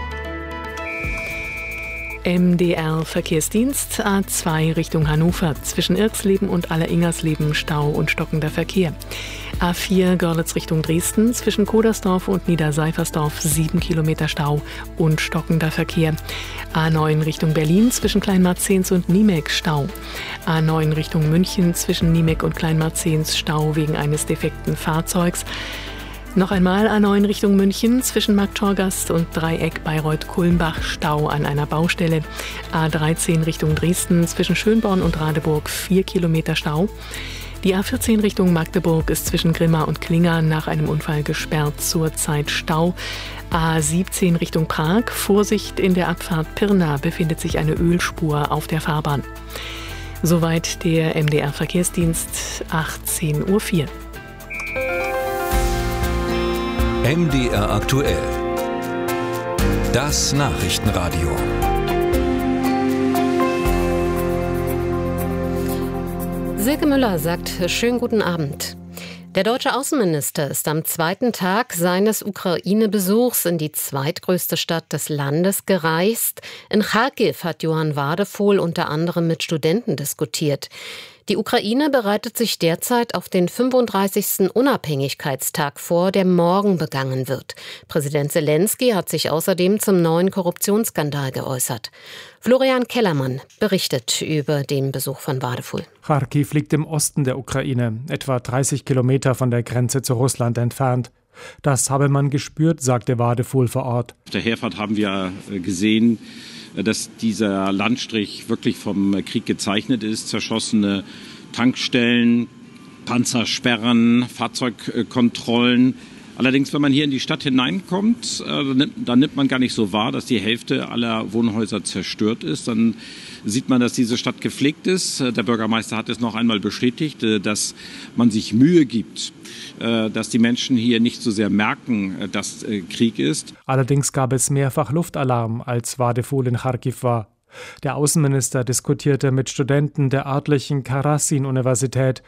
MDR Verkehrsdienst A2 Richtung Hannover. Zwischen Irxleben und Alleringersleben Stau und stockender Verkehr. A4 Görlitz Richtung Dresden. Zwischen Kodersdorf und Niederseifersdorf 7 Kilometer Stau und stockender Verkehr. A9 Richtung Berlin. Zwischen Kleinmarzens und Niemek Stau. A9 Richtung München. Zwischen Niemek und Kleinmarzens Stau wegen eines defekten Fahrzeugs. Noch einmal A9 Richtung München, zwischen Marktschorgast und Dreieck Bayreuth-Kulmbach Stau an einer Baustelle. A13 Richtung Dresden, zwischen Schönborn und Radeburg 4 Kilometer Stau. Die A14 Richtung Magdeburg ist zwischen Grimma und Klinger nach einem Unfall gesperrt, zurzeit Stau. A17 Richtung Prag, Vorsicht in der Abfahrt Pirna, befindet sich eine Ölspur auf der Fahrbahn. Soweit der MDR Verkehrsdienst, 18:04 Uhr. MDR aktuell. Das Nachrichtenradio. Silke Müller sagt, schönen guten Abend. Der deutsche Außenminister ist am zweiten Tag seines Ukraine-Besuchs in die zweitgrößte Stadt des Landes gereist. In Charkiw hat Johann Wadefuhl unter anderem mit Studenten diskutiert. Die Ukraine bereitet sich derzeit auf den 35. Unabhängigkeitstag vor, der morgen begangen wird. Präsident Zelensky hat sich außerdem zum neuen Korruptionsskandal geäußert. Florian Kellermann berichtet über den Besuch von Wadefuhl. Charkiw liegt im Osten der Ukraine, etwa 30 Kilometer von der Grenze zu Russland entfernt. Das habe man gespürt, sagte Wadefuhl vor Ort. Auf der Herfahrt haben wir gesehen, dass dieser Landstrich wirklich vom Krieg gezeichnet ist. Zerschossene Tankstellen, Panzersperren, Fahrzeugkontrollen. Allerdings, wenn man hier in die Stadt hineinkommt, dann nimmt man gar nicht so wahr, dass die Hälfte aller Wohnhäuser zerstört ist. Dann sieht man, dass diese Stadt gepflegt ist. Der Bürgermeister hat es noch einmal bestätigt, dass man sich Mühe gibt, dass die Menschen hier nicht so sehr merken, dass Krieg ist. Allerdings gab es mehrfach Luftalarm, als Wadefuhl in Charkiw war. Der Außenminister diskutierte mit Studenten der örtlichen Karasin-Universität.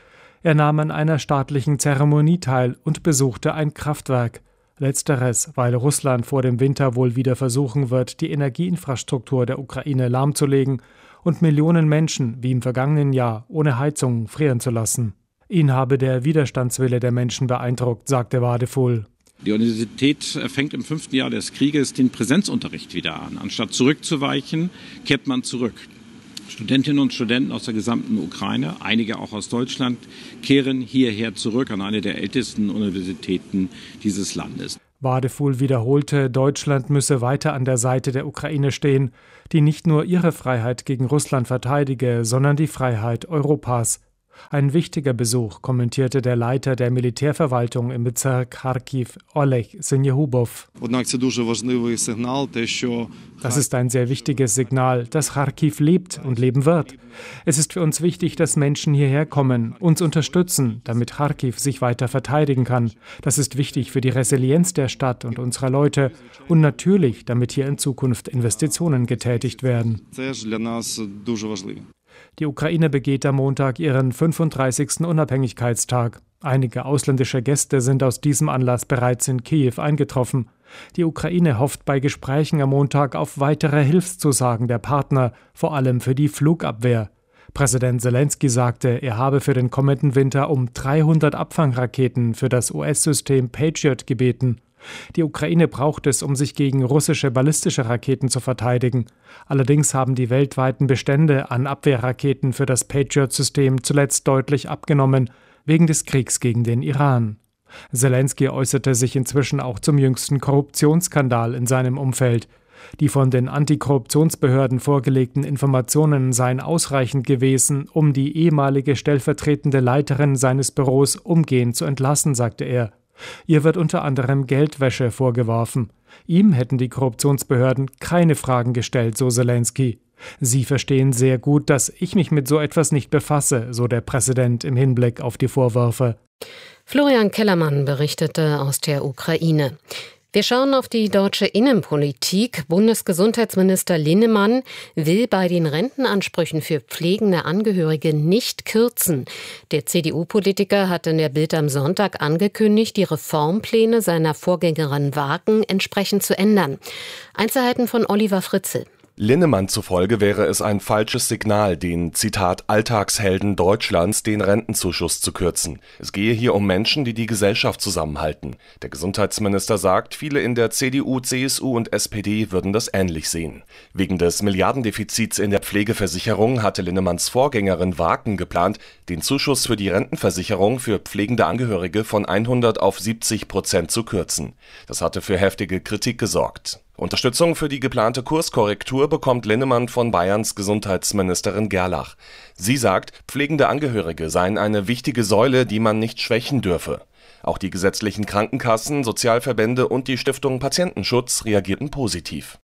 Er nahm an einer staatlichen Zeremonie teil und besuchte ein Kraftwerk. Letzteres, weil Russland vor dem Winter wohl wieder versuchen wird, die Energieinfrastruktur der Ukraine lahmzulegen und Millionen Menschen, wie im vergangenen Jahr, ohne Heizung frieren zu lassen. Ihn habe der Widerstandswille der Menschen beeindruckt, sagte Wadefuhl. Die Universität fängt im 5. Jahr des Krieges den Präsenzunterricht wieder an. Anstatt zurückzuweichen, kehrt man zurück. Studentinnen und Studenten aus der gesamten Ukraine, einige auch aus Deutschland, kehren hierher zurück an eine der ältesten Universitäten dieses Landes. Wadefuhl wiederholte, Deutschland müsse weiter an der Seite der Ukraine stehen, die nicht nur ihre Freiheit gegen Russland verteidige, sondern die Freiheit Europas. Ein wichtiger Besuch, kommentierte der Leiter der Militärverwaltung im Bezirk Kharkiv, Oleg Senjehubov. Das ist ein sehr wichtiges Signal, dass Kharkiv lebt und leben wird. Es ist für uns wichtig, dass Menschen hierher kommen, uns unterstützen, damit Kharkiv sich weiter verteidigen kann. Das ist wichtig für die Resilienz der Stadt und unserer Leute und natürlich, damit hier in Zukunft Investitionen getätigt werden. Die Ukraine begeht am Montag ihren 35. Unabhängigkeitstag. Einige ausländische Gäste sind aus diesem Anlass bereits in Kiew eingetroffen. Die Ukraine hofft bei Gesprächen am Montag auf weitere Hilfszusagen der Partner, vor allem für die Flugabwehr. Präsident Selenskyj sagte, er habe für den kommenden Winter um 300 Abfangraketen für das US-System Patriot gebeten. Die Ukraine braucht es, um sich gegen russische ballistische Raketen zu verteidigen. Allerdings haben die weltweiten Bestände an Abwehrraketen für das Patriot-System zuletzt deutlich abgenommen, wegen des Kriegs gegen den Iran. Selenskyj äußerte sich inzwischen auch zum jüngsten Korruptionsskandal in seinem Umfeld. Die von den Antikorruptionsbehörden vorgelegten Informationen seien ausreichend gewesen, um die ehemalige stellvertretende Leiterin seines Büros umgehend zu entlassen, sagte er. Ihr wird unter anderem Geldwäsche vorgeworfen. Ihm hätten die Korruptionsbehörden keine Fragen gestellt, so Selenskyj. Sie verstehen sehr gut, dass ich mich mit so etwas nicht befasse, so der Präsident im Hinblick auf die Vorwürfe. Florian Kellermann berichtete aus der Ukraine. Wir schauen auf die deutsche Innenpolitik. Bundesgesundheitsminister Linnemann will bei den Rentenansprüchen für pflegende Angehörige nicht kürzen. Der CDU-Politiker hat in der Bild am Sonntag angekündigt, die Reformpläne seiner Vorgängerin Wagen entsprechend zu ändern. Einzelheiten von Oliver Fritzl. Linnemann zufolge wäre es ein falsches Signal, den, Zitat, Alltagshelden Deutschlands den Rentenzuschuss zu kürzen. Es gehe hier um Menschen, die die Gesellschaft zusammenhalten. Der Gesundheitsminister sagt, viele in der CDU, CSU und SPD würden das ähnlich sehen. Wegen des Milliardendefizits in der Pflegeversicherung hatte Linnemanns Vorgängerin Wagen geplant, den Zuschuss für die Rentenversicherung für pflegende Angehörige von 100 auf 70% zu kürzen. Das hatte für heftige Kritik gesorgt. Unterstützung für die geplante Kurskorrektur bekommt Linnemann von Bayerns Gesundheitsministerin Gerlach. Sie sagt, pflegende Angehörige seien eine wichtige Säule, die man nicht schwächen dürfe. Auch die gesetzlichen Krankenkassen, Sozialverbände und die Stiftung Patientenschutz reagierten positiv.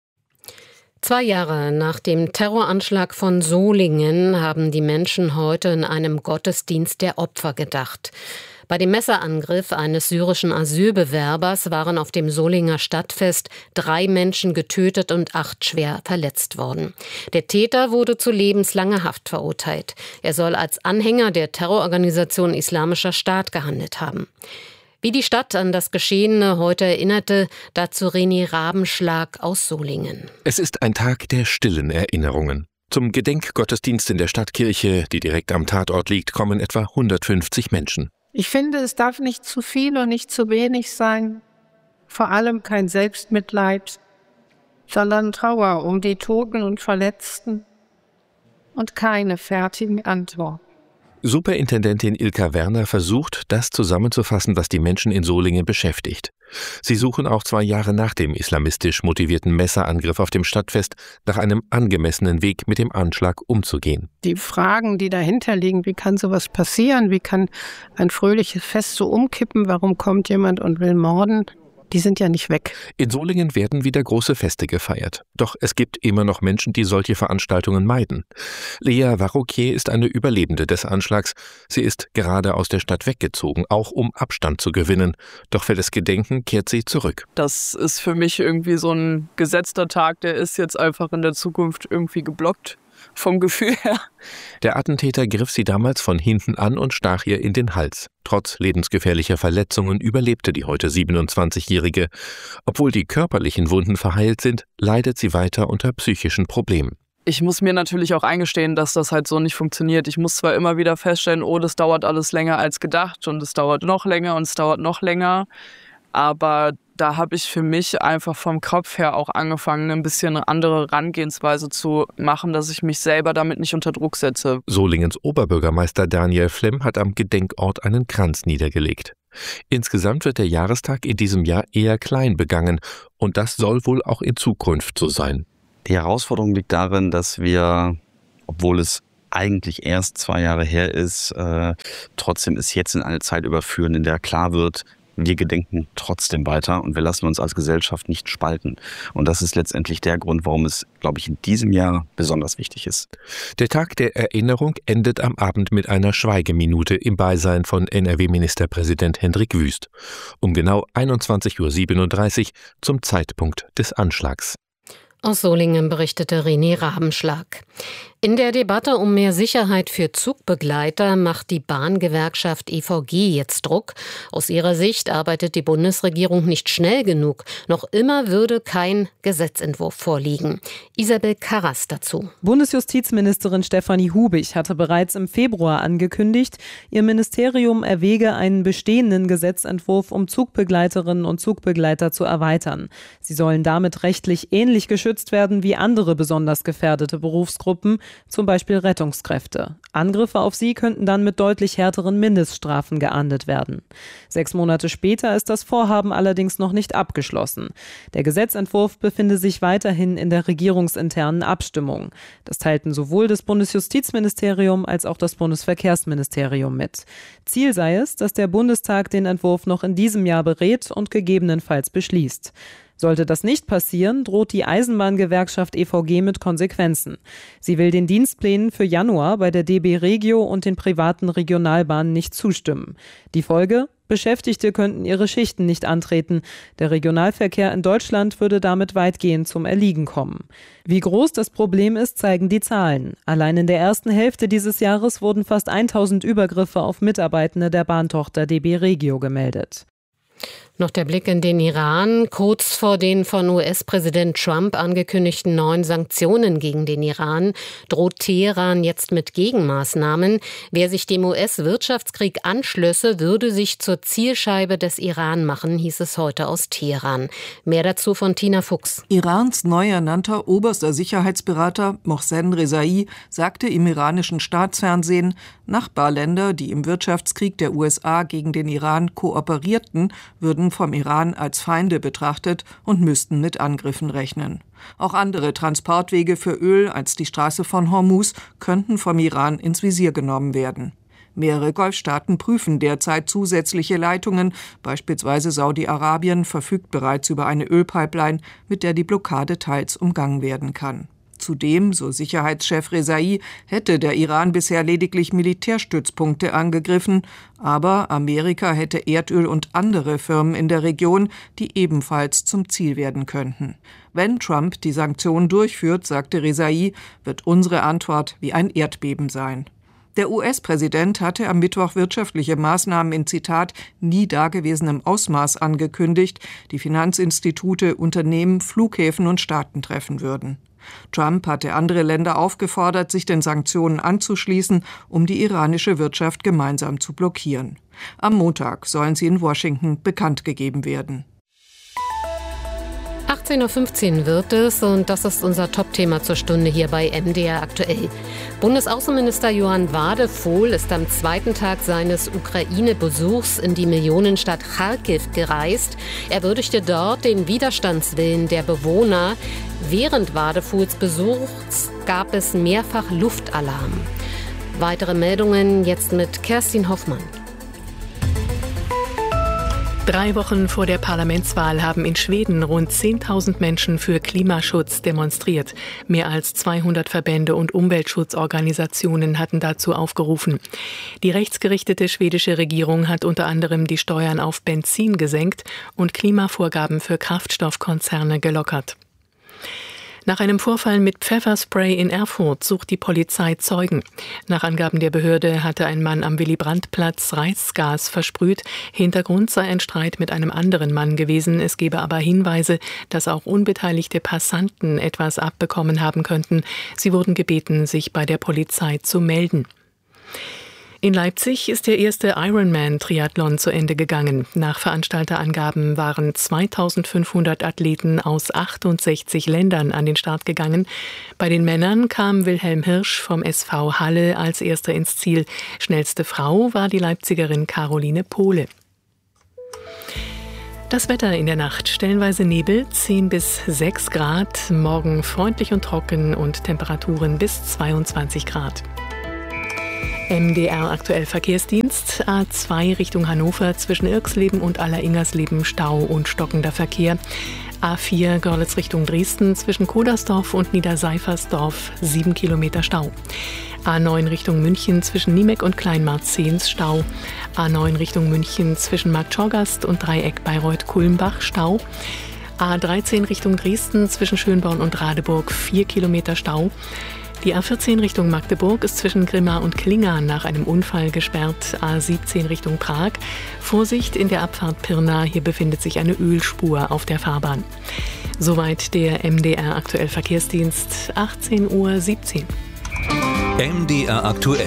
2 Jahre nach dem Terroranschlag von Solingen haben die Menschen heute in einem Gottesdienst der Opfer gedacht. Bei dem Messerangriff eines syrischen Asylbewerbers waren auf dem Solinger Stadtfest 3 Menschen getötet und 8 schwer verletzt worden. Der Täter wurde zu lebenslanger Haft verurteilt. Er soll als Anhänger der Terrororganisation Islamischer Staat gehandelt haben. Wie die Stadt an das Geschehene heute erinnerte, dazu René Rabenschlag aus Solingen. Es ist ein Tag der stillen Erinnerungen. Zum Gedenkgottesdienst in der Stadtkirche, die direkt am Tatort liegt, kommen etwa 150 Menschen. Ich finde, es darf nicht zu viel und nicht zu wenig sein. Vor allem kein Selbstmitleid, sondern Trauer um die Toten und Verletzten und keine fertigen Antworten. Superintendentin Ilka Werner versucht, das zusammenzufassen, was die Menschen in Solingen beschäftigt. Sie suchen auch 2 Jahre nach dem islamistisch motivierten Messerangriff auf dem Stadtfest nach einem angemessenen Weg, mit dem Anschlag umzugehen. Die Fragen, die dahinter liegen, wie kann sowas passieren, wie kann ein fröhliches Fest so umkippen, warum kommt jemand und will morden, die sind ja nicht weg. In Solingen werden wieder große Feste gefeiert. Doch es gibt immer noch Menschen, die solche Veranstaltungen meiden. Lea Varroquier ist eine Überlebende des Anschlags. Sie ist gerade aus der Stadt weggezogen, auch um Abstand zu gewinnen. Doch für das Gedenken kehrt sie zurück. Das ist für mich irgendwie so ein gesetzter Tag, der ist jetzt einfach in der Zukunft irgendwie geblockt. vom Gefühl her. Der Attentäter griff sie damals von hinten an und stach ihr in den Hals. Trotz lebensgefährlicher Verletzungen überlebte die heute 27-Jährige. Obwohl die körperlichen Wunden verheilt sind, leidet sie weiter unter psychischen Problemen. Ich muss mir natürlich auch eingestehen, dass das halt so nicht funktioniert. Ich muss zwar immer wieder feststellen, das dauert alles länger als gedacht und es dauert noch länger und es dauert noch länger. Aber da habe ich für mich einfach vom Kopf her auch angefangen, ein bisschen eine andere Herangehensweise zu machen, dass ich mich selber damit nicht unter Druck setze. Solingens Oberbürgermeister Daniel Flemm hat am Gedenkort einen Kranz niedergelegt. Insgesamt wird der Jahrestag in diesem Jahr eher klein begangen und das soll wohl auch in Zukunft so sein. Die Herausforderung liegt darin, dass wir, obwohl es eigentlich erst 2 Jahre her ist, trotzdem es jetzt in eine Zeit überführen, in der klar wird, wir gedenken trotzdem weiter und wir lassen uns als Gesellschaft nicht spalten. Und das ist letztendlich der Grund, warum es, glaube ich, in diesem Jahr besonders wichtig ist. Der Tag der Erinnerung endet am Abend mit einer Schweigeminute im Beisein von NRW-Ministerpräsident Hendrik Wüst. Um genau 21:37 Uhr zum Zeitpunkt des Anschlags. Aus Solingen berichtete René Rabenschlag. In der Debatte um mehr Sicherheit für Zugbegleiter macht die Bahngewerkschaft EVG jetzt Druck. Aus ihrer Sicht arbeitet die Bundesregierung nicht schnell genug. Noch immer würde kein Gesetzentwurf vorliegen. Isabel Karras dazu. Bundesjustizministerin Stefanie Hubig hatte bereits im Februar angekündigt, ihr Ministerium erwäge einen bestehenden Gesetzentwurf, um Zugbegleiterinnen und Zugbegleiter zu erweitern. Sie sollen damit rechtlich ähnlich geschützt werden wie andere besonders gefährdete Berufsgruppen, zum Beispiel Rettungskräfte. Angriffe auf sie könnten dann mit deutlich härteren Mindeststrafen geahndet werden. 6 Monate später ist das Vorhaben allerdings noch nicht abgeschlossen. Der Gesetzentwurf befinde sich weiterhin in der regierungsinternen Abstimmung. Das teilten sowohl das Bundesjustizministerium als auch das Bundesverkehrsministerium mit. Ziel sei es, dass der Bundestag den Entwurf noch in diesem Jahr berät und gegebenenfalls beschließt. Sollte das nicht passieren, droht die Eisenbahngewerkschaft EVG mit Konsequenzen. Sie will den Dienstplänen für Januar bei der DB Regio und den privaten Regionalbahnen nicht zustimmen. Die Folge? Beschäftigte könnten ihre Schichten nicht antreten. Der Regionalverkehr in Deutschland würde damit weitgehend zum Erliegen kommen. Wie groß das Problem ist, zeigen die Zahlen. Allein in der ersten Hälfte dieses Jahres wurden fast 1000 Übergriffe auf Mitarbeitende der Bahntochter DB Regio gemeldet. Noch der Blick in den Iran. Kurz vor den von US-Präsident Trump angekündigten neuen Sanktionen gegen den Iran droht Teheran jetzt mit Gegenmaßnahmen. Wer sich dem US-Wirtschaftskrieg anschlösse, würde sich zur Zielscheibe des Iran machen, hieß es heute aus Teheran. Mehr dazu von Tina Fuchs. Irans neu ernannter oberster Sicherheitsberater Mohsen Rezaei sagte im iranischen Staatsfernsehen, Nachbarländer, die im Wirtschaftskrieg der USA gegen den Iran kooperierten, würden vom Iran als Feinde betrachtet und müssten mit Angriffen rechnen. Auch andere Transportwege für Öl als die Straße von Hormuz könnten vom Iran ins Visier genommen werden. Mehrere Golfstaaten prüfen derzeit zusätzliche Leitungen. Beispielsweise Saudi-Arabien verfügt bereits über eine Ölpipeline, mit der die Blockade teils umgangen werden kann. Zudem, so Sicherheitschef Rezaei, hätte der Iran bisher lediglich Militärstützpunkte angegriffen, aber Amerika hätte Erdöl und andere Firmen in der Region, die ebenfalls zum Ziel werden könnten. Wenn Trump die Sanktionen durchführt, sagte Rezaei, wird unsere Antwort wie ein Erdbeben sein. Der US-Präsident hatte am Mittwoch wirtschaftliche Maßnahmen in, Zitat, nie dagewesenem Ausmaß angekündigt, die Finanzinstitute, Unternehmen, Flughäfen und Staaten treffen würden. Trump hatte andere Länder aufgefordert, sich den Sanktionen anzuschließen, um die iranische Wirtschaft gemeinsam zu blockieren. Am Montag sollen sie in Washington bekannt gegeben werden. 18:15 Uhr wird es und das ist unser Top-Thema zur Stunde hier bei MDR aktuell. Bundesaußenminister Johann Wadephol ist am 2. Tag seines Ukraine-Besuchs in die Millionenstadt Charkiw gereist. Er würdigte dort den Widerstandswillen der Bewohner. Während Wadephols Besuchs gab es mehrfach Luftalarm. Weitere Meldungen jetzt mit Kerstin Hoffmann. 3 Wochen vor der Parlamentswahl haben in Schweden rund 10.000 Menschen für Klimaschutz demonstriert. Mehr als 200 Verbände und Umweltschutzorganisationen hatten dazu aufgerufen. Die rechtsgerichtete schwedische Regierung hat unter anderem die Steuern auf Benzin gesenkt und Klimavorgaben für Kraftstoffkonzerne gelockert. Nach einem Vorfall mit Pfefferspray in Erfurt sucht die Polizei Zeugen. Nach Angaben der Behörde hatte ein Mann am Willy-Brandt-Platz Reizgas versprüht. Hintergrund sei ein Streit mit einem anderen Mann gewesen. Es gebe aber Hinweise, dass auch unbeteiligte Passanten etwas abbekommen haben könnten. Sie wurden gebeten, sich bei der Polizei zu melden. In Leipzig ist der erste Ironman-Triathlon zu Ende gegangen. Nach Veranstalterangaben waren 2500 Athleten aus 68 Ländern an den Start gegangen. Bei den Männern kam Wilhelm Hirsch vom SV Halle als erster ins Ziel. Schnellste Frau war die Leipzigerin Caroline Pohle. Das Wetter in der Nacht: stellenweise Nebel, 10 bis 6 Grad. Morgen freundlich und trocken und Temperaturen bis 22 Grad. MDR aktuell Verkehrsdienst. A2 Richtung Hannover zwischen Irxleben und Aller-Ingersleben Stau und stockender Verkehr. A4 Görlitz Richtung Dresden zwischen Kodersdorf und Niederseifersdorf 7 Kilometer Stau. A9 Richtung München zwischen Niemek und Kleinmarzens Stau. A9 Richtung München zwischen Marktschorgast und Dreieck Bayreuth-Kulmbach Stau. A13 Richtung Dresden zwischen Schönborn und Radeburg 4 Kilometer Stau. Die A14 Richtung Magdeburg ist zwischen Grimma und Klinga nach einem Unfall gesperrt. A17 Richtung Prag. Vorsicht in der Abfahrt Pirna, hier befindet sich eine Ölspur auf der Fahrbahn. Soweit der MDR aktuell Verkehrsdienst, 18:17 Uhr. MDR aktuell.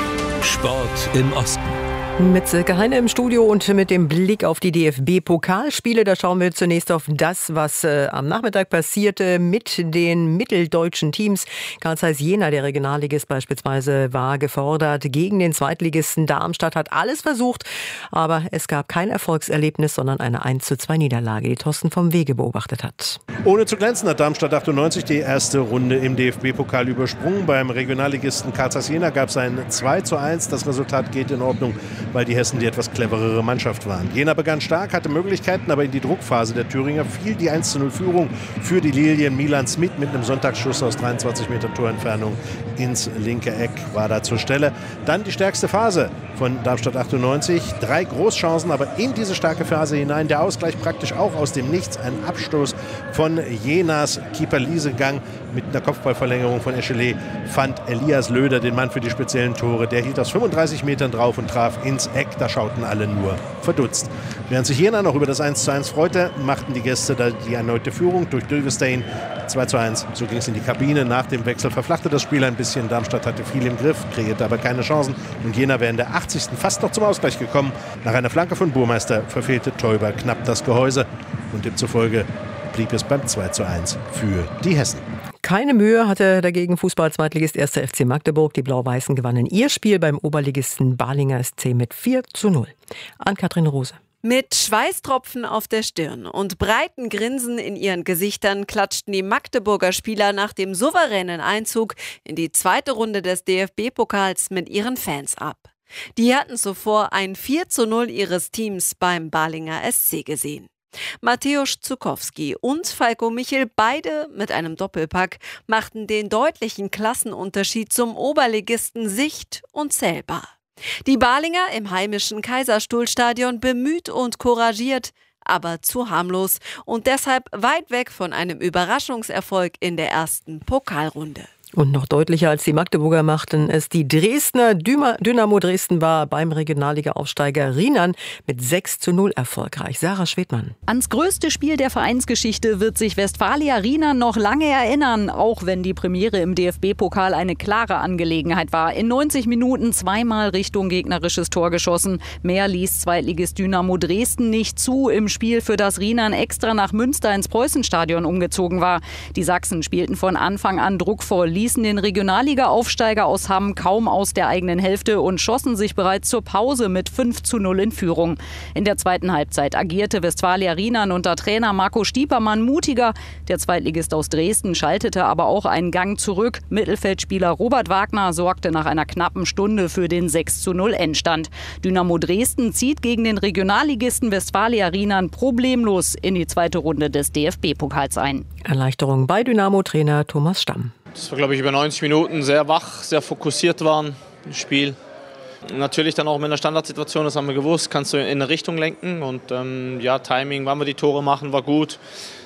Sport im Osten. Mit Silke Heine im Studio und mit dem Blick auf die DFB-Pokalspiele. Da schauen wir zunächst auf das, was am Nachmittag passierte mit den mitteldeutschen Teams. Carl Zeiss Jena, der Regionalligist beispielsweise, war gefordert gegen den Zweitligisten Darmstadt, hat alles versucht, aber es gab kein Erfolgserlebnis, sondern eine 1:2 Niederlage, die Thorsten vom Wege beobachtet hat. Ohne zu glänzen hat Darmstadt 98 die erste Runde im DFB-Pokal übersprungen. Beim Regionalligisten Carl Zeiss Jena gab es ein 2:1. Das Resultat geht in Ordnung, weil die Hessen die etwas cleverere Mannschaft waren. Jena begann stark, hatte Möglichkeiten, aber in die Druckphase der Thüringer fiel die 1:0-Führung für die Lilien. Milan Smith mit einem Sonntagsschuss aus 23 Metern Torentfernung ins linke Eck war da zur Stelle. Dann die stärkste Phase von Darmstadt 98. 3 Großchancen, aber in diese starke Phase hinein der Ausgleich praktisch auch aus dem Nichts. Ein Abstoß von Jenas Keeper Liesegang mit einer Kopfballverlängerung von Echelet fand Elias Löder den Mann für die speziellen Tore. Der hielt aus 35 Metern drauf und traf ins Eck. Da schauten alle nur verdutzt. Während sich Jena noch über das 1:1 freute, machten die Gäste da die erneute Führung durch Dülvestein 2:1. So ging es in die Kabine. Nach dem Wechsel verflachte das Spiel ein bisschen. Darmstadt hatte viel im Griff, kreierte aber keine Chancen. Und Jena wäre in der 80. fast noch zum Ausgleich gekommen. Nach einer Flanke von Burmeister verfehlte Teuber knapp das Gehäuse. Und demzufolge blieb es beim 2:1 für die Hessen. Keine Mühe hatte dagegen Fußball-Zweitligist 1. FC Magdeburg. Die Blau-Weißen gewannen ihr Spiel beim Oberligisten Balinger SC mit 4:0. Ann-Kathrin Rose. Mit Schweißtropfen auf der Stirn und breiten Grinsen in ihren Gesichtern klatschten die Magdeburger Spieler nach dem souveränen Einzug in die zweite Runde des DFB-Pokals mit ihren Fans ab. Die hatten zuvor ein 4:0 ihres Teams beim Balinger SC gesehen. Mateusz Zukowski und Falko Michel, beide mit einem Doppelpack, machten den deutlichen Klassenunterschied zum Oberligisten sicht- und zählbar. Die Balinger im heimischen Kaiserstuhlstadion bemüht und couragiert, aber zu harmlos und deshalb weit weg von einem Überraschungserfolg in der ersten Pokalrunde. Und noch deutlicher als die Magdeburger machten es die Dresdner. Dynamo Dresden war beim Regionalliga-Aufsteiger Rienan mit 6:0 erfolgreich. Sarah Schwedmann. Ans größte Spiel der Vereinsgeschichte wird sich Westfalia Rienan noch lange erinnern, auch wenn die Premiere im DFB-Pokal eine klare Angelegenheit war. In 90 Minuten zweimal Richtung gegnerisches Tor geschossen. Mehr ließ Zweitligist Dynamo Dresden nicht zu im Spiel, für das Rienan extra nach Münster ins Preußenstadion umgezogen war. Die Sachsen spielten von Anfang an druckvoll, ließen den Regionalliga-Aufsteiger aus Hamm kaum aus der eigenen Hälfte und schossen sich bereits zur Pause mit 5:0 in Führung. In der zweiten Halbzeit agierte Westfalia Rienan unter Trainer Marco Stiepermann mutiger. Der Zweitligist aus Dresden schaltete aber auch einen Gang zurück. Mittelfeldspieler Robert Wagner sorgte nach einer knappen Stunde für den 6:0 Endstand. Dynamo Dresden zieht gegen den Regionalligisten Westfalia Rienan problemlos in die zweite Runde des DFB-Pokals ein. Erleichterung bei Dynamo-Trainer Thomas Stamm. Das war, glaube ich, über 90 Minuten sehr wach, sehr fokussiert waren im Spiel. Natürlich dann auch mit einer Standardsituation, das haben wir gewusst, kannst du in eine Richtung lenken. Und Timing, wann wir die Tore machen, war gut.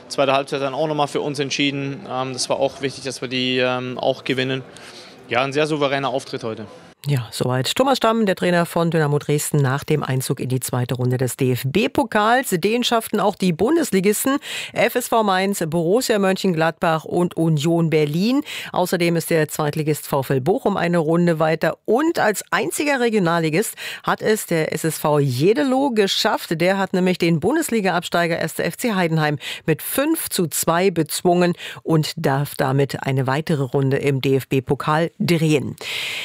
Zweite Halbzeit dann auch nochmal für uns entschieden. Das war auch wichtig, dass wir die auch gewinnen. Ja, ein sehr souveräner Auftritt heute. Ja, soweit Thomas Stamm, der Trainer von Dynamo Dresden, nach dem Einzug in die zweite Runde des DFB-Pokals. Den schafften auch die Bundesligisten FSV Mainz, Borussia Mönchengladbach und Union Berlin. Außerdem ist der Zweitligist VfL Bochum eine Runde weiter. Und als einziger Regionalligist hat es der SSV Jeddelo geschafft. Der hat nämlich den Bundesliga-Absteiger 1. FC Heidenheim mit 5:2 bezwungen und darf damit eine weitere Runde im DFB-Pokal drehen.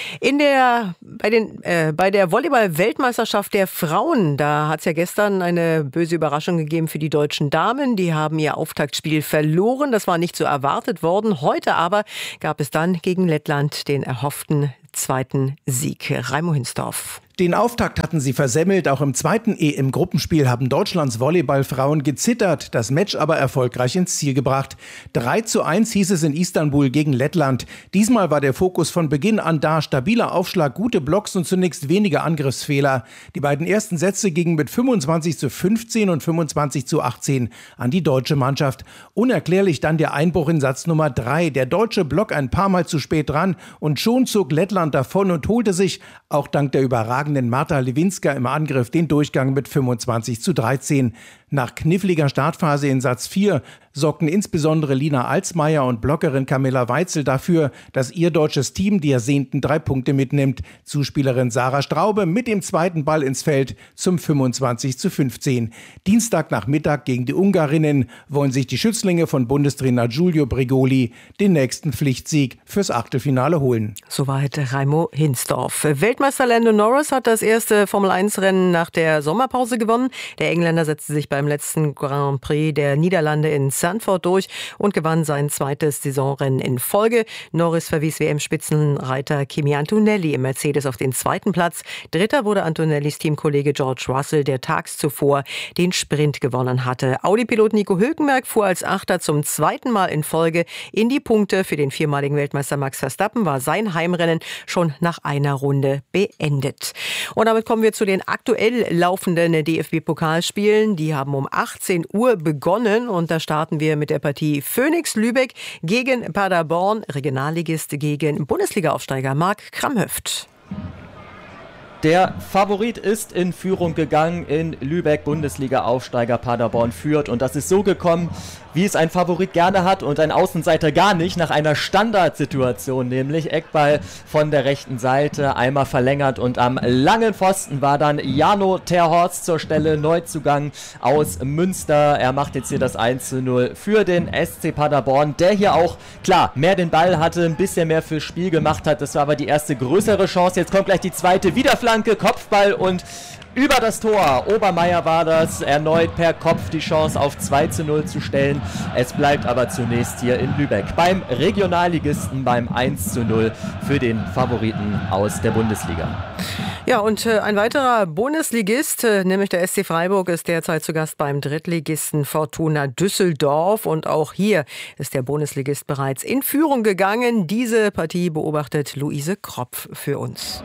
Bei der Volleyball-Weltmeisterschaft der Frauen, da hat es ja gestern eine böse Überraschung gegeben für die deutschen Damen. Die haben ihr Auftaktspiel verloren. Das war nicht so erwartet worden. Heute aber gab es dann gegen Lettland den erhofften zweiten Sieg. Raimo Hinsdorf. Den Auftakt hatten sie versemmelt. Auch im zweiten EM-Gruppenspiel haben Deutschlands Volleyballfrauen gezittert, das Match aber erfolgreich ins Ziel gebracht. 3:1 hieß es in Istanbul gegen Lettland. Diesmal war der Fokus von Beginn an da. Stabiler Aufschlag, gute Blocks und zunächst wenige Angriffsfehler. Die beiden ersten Sätze gingen mit 25:15 und 25:18 an die deutsche Mannschaft. Unerklärlich dann der Einbruch in Satz Nummer 3. Der deutsche Block ein paar Mal zu spät dran und schon zog Lettland davon und holte sich, auch dank der überragenden Marta Lewinska im Angriff, den Durchgang mit 25:13. Nach kniffliger Startphase in Satz 4 sorgten insbesondere Lina Alsmeier und Blockerin Camilla Weitzel dafür, dass ihr deutsches Team die ersehnten 3 Punkte mitnimmt. Zuspielerin Sarah Straube mit dem zweiten Ball ins Feld zum 25:15. Dienstagnachmittag gegen die Ungarinnen wollen sich die Schützlinge von Bundestrainer Giulio Brigoli den nächsten Pflichtsieg fürs Achtelfinale holen. Soweit Raimo Hinsdorf. Weltmeister Lando Norris hat das erste Formel-1-Rennen nach der Sommerpause gewonnen. Der Engländer setzte sich beim letzten Grand Prix der Niederlande in Zandvoort durch und gewann sein zweites Saisonrennen in Folge. Norris verwies WM-Spitzenreiter Kimi Antonelli im Mercedes auf den zweiten Platz. Dritter wurde Antonellis Teamkollege George Russell, der tags zuvor den Sprint gewonnen hatte. Audi-Pilot Nico Hülkenberg fuhr als Achter zum zweiten Mal in Folge in die Punkte. Für den viermaligen Weltmeister Max Verstappen war sein Heimrennen schon nach einer Runde beendet. Und damit kommen wir zu den aktuell laufenden DFB-Pokalspielen. Die haben um 18 Uhr begonnen und da starten wir mit der Partie Phoenix Lübeck gegen Paderborn, Regionalligist gegen Bundesliga-Aufsteiger Marc Kramhöft. Der Favorit ist in Führung gegangen in Lübeck. Bundesliga-Aufsteiger Paderborn führt. Und das ist so gekommen, wie es ein Favorit gerne hat und ein Außenseiter gar nicht. Nach einer Standardsituation, nämlich Eckball von der rechten Seite, einmal verlängert. Und am langen Pfosten war dann Jano Terhorst zur Stelle, Neuzugang aus Münster. Er macht jetzt hier das 1:0 für den SC Paderborn, der hier auch, klar, mehr den Ball hatte, ein bisschen mehr fürs Spiel gemacht hat. Das war aber die erste größere Chance. Jetzt kommt gleich die zweite, wieder Flanke, Kopfball und über das Tor. Obermeier war das, erneut per Kopf die Chance auf 2:0 zu stellen. Es bleibt aber zunächst hier in Lübeck beim Regionalligisten beim 1:0 für den Favoriten aus der Bundesliga. Ja, und ein weiterer Bundesligist, nämlich der SC Freiburg, ist derzeit zu Gast beim Drittligisten Fortuna Düsseldorf. Und auch hier ist der Bundesligist bereits in Führung gegangen. Diese Partie beobachtet Luise Kropf für uns.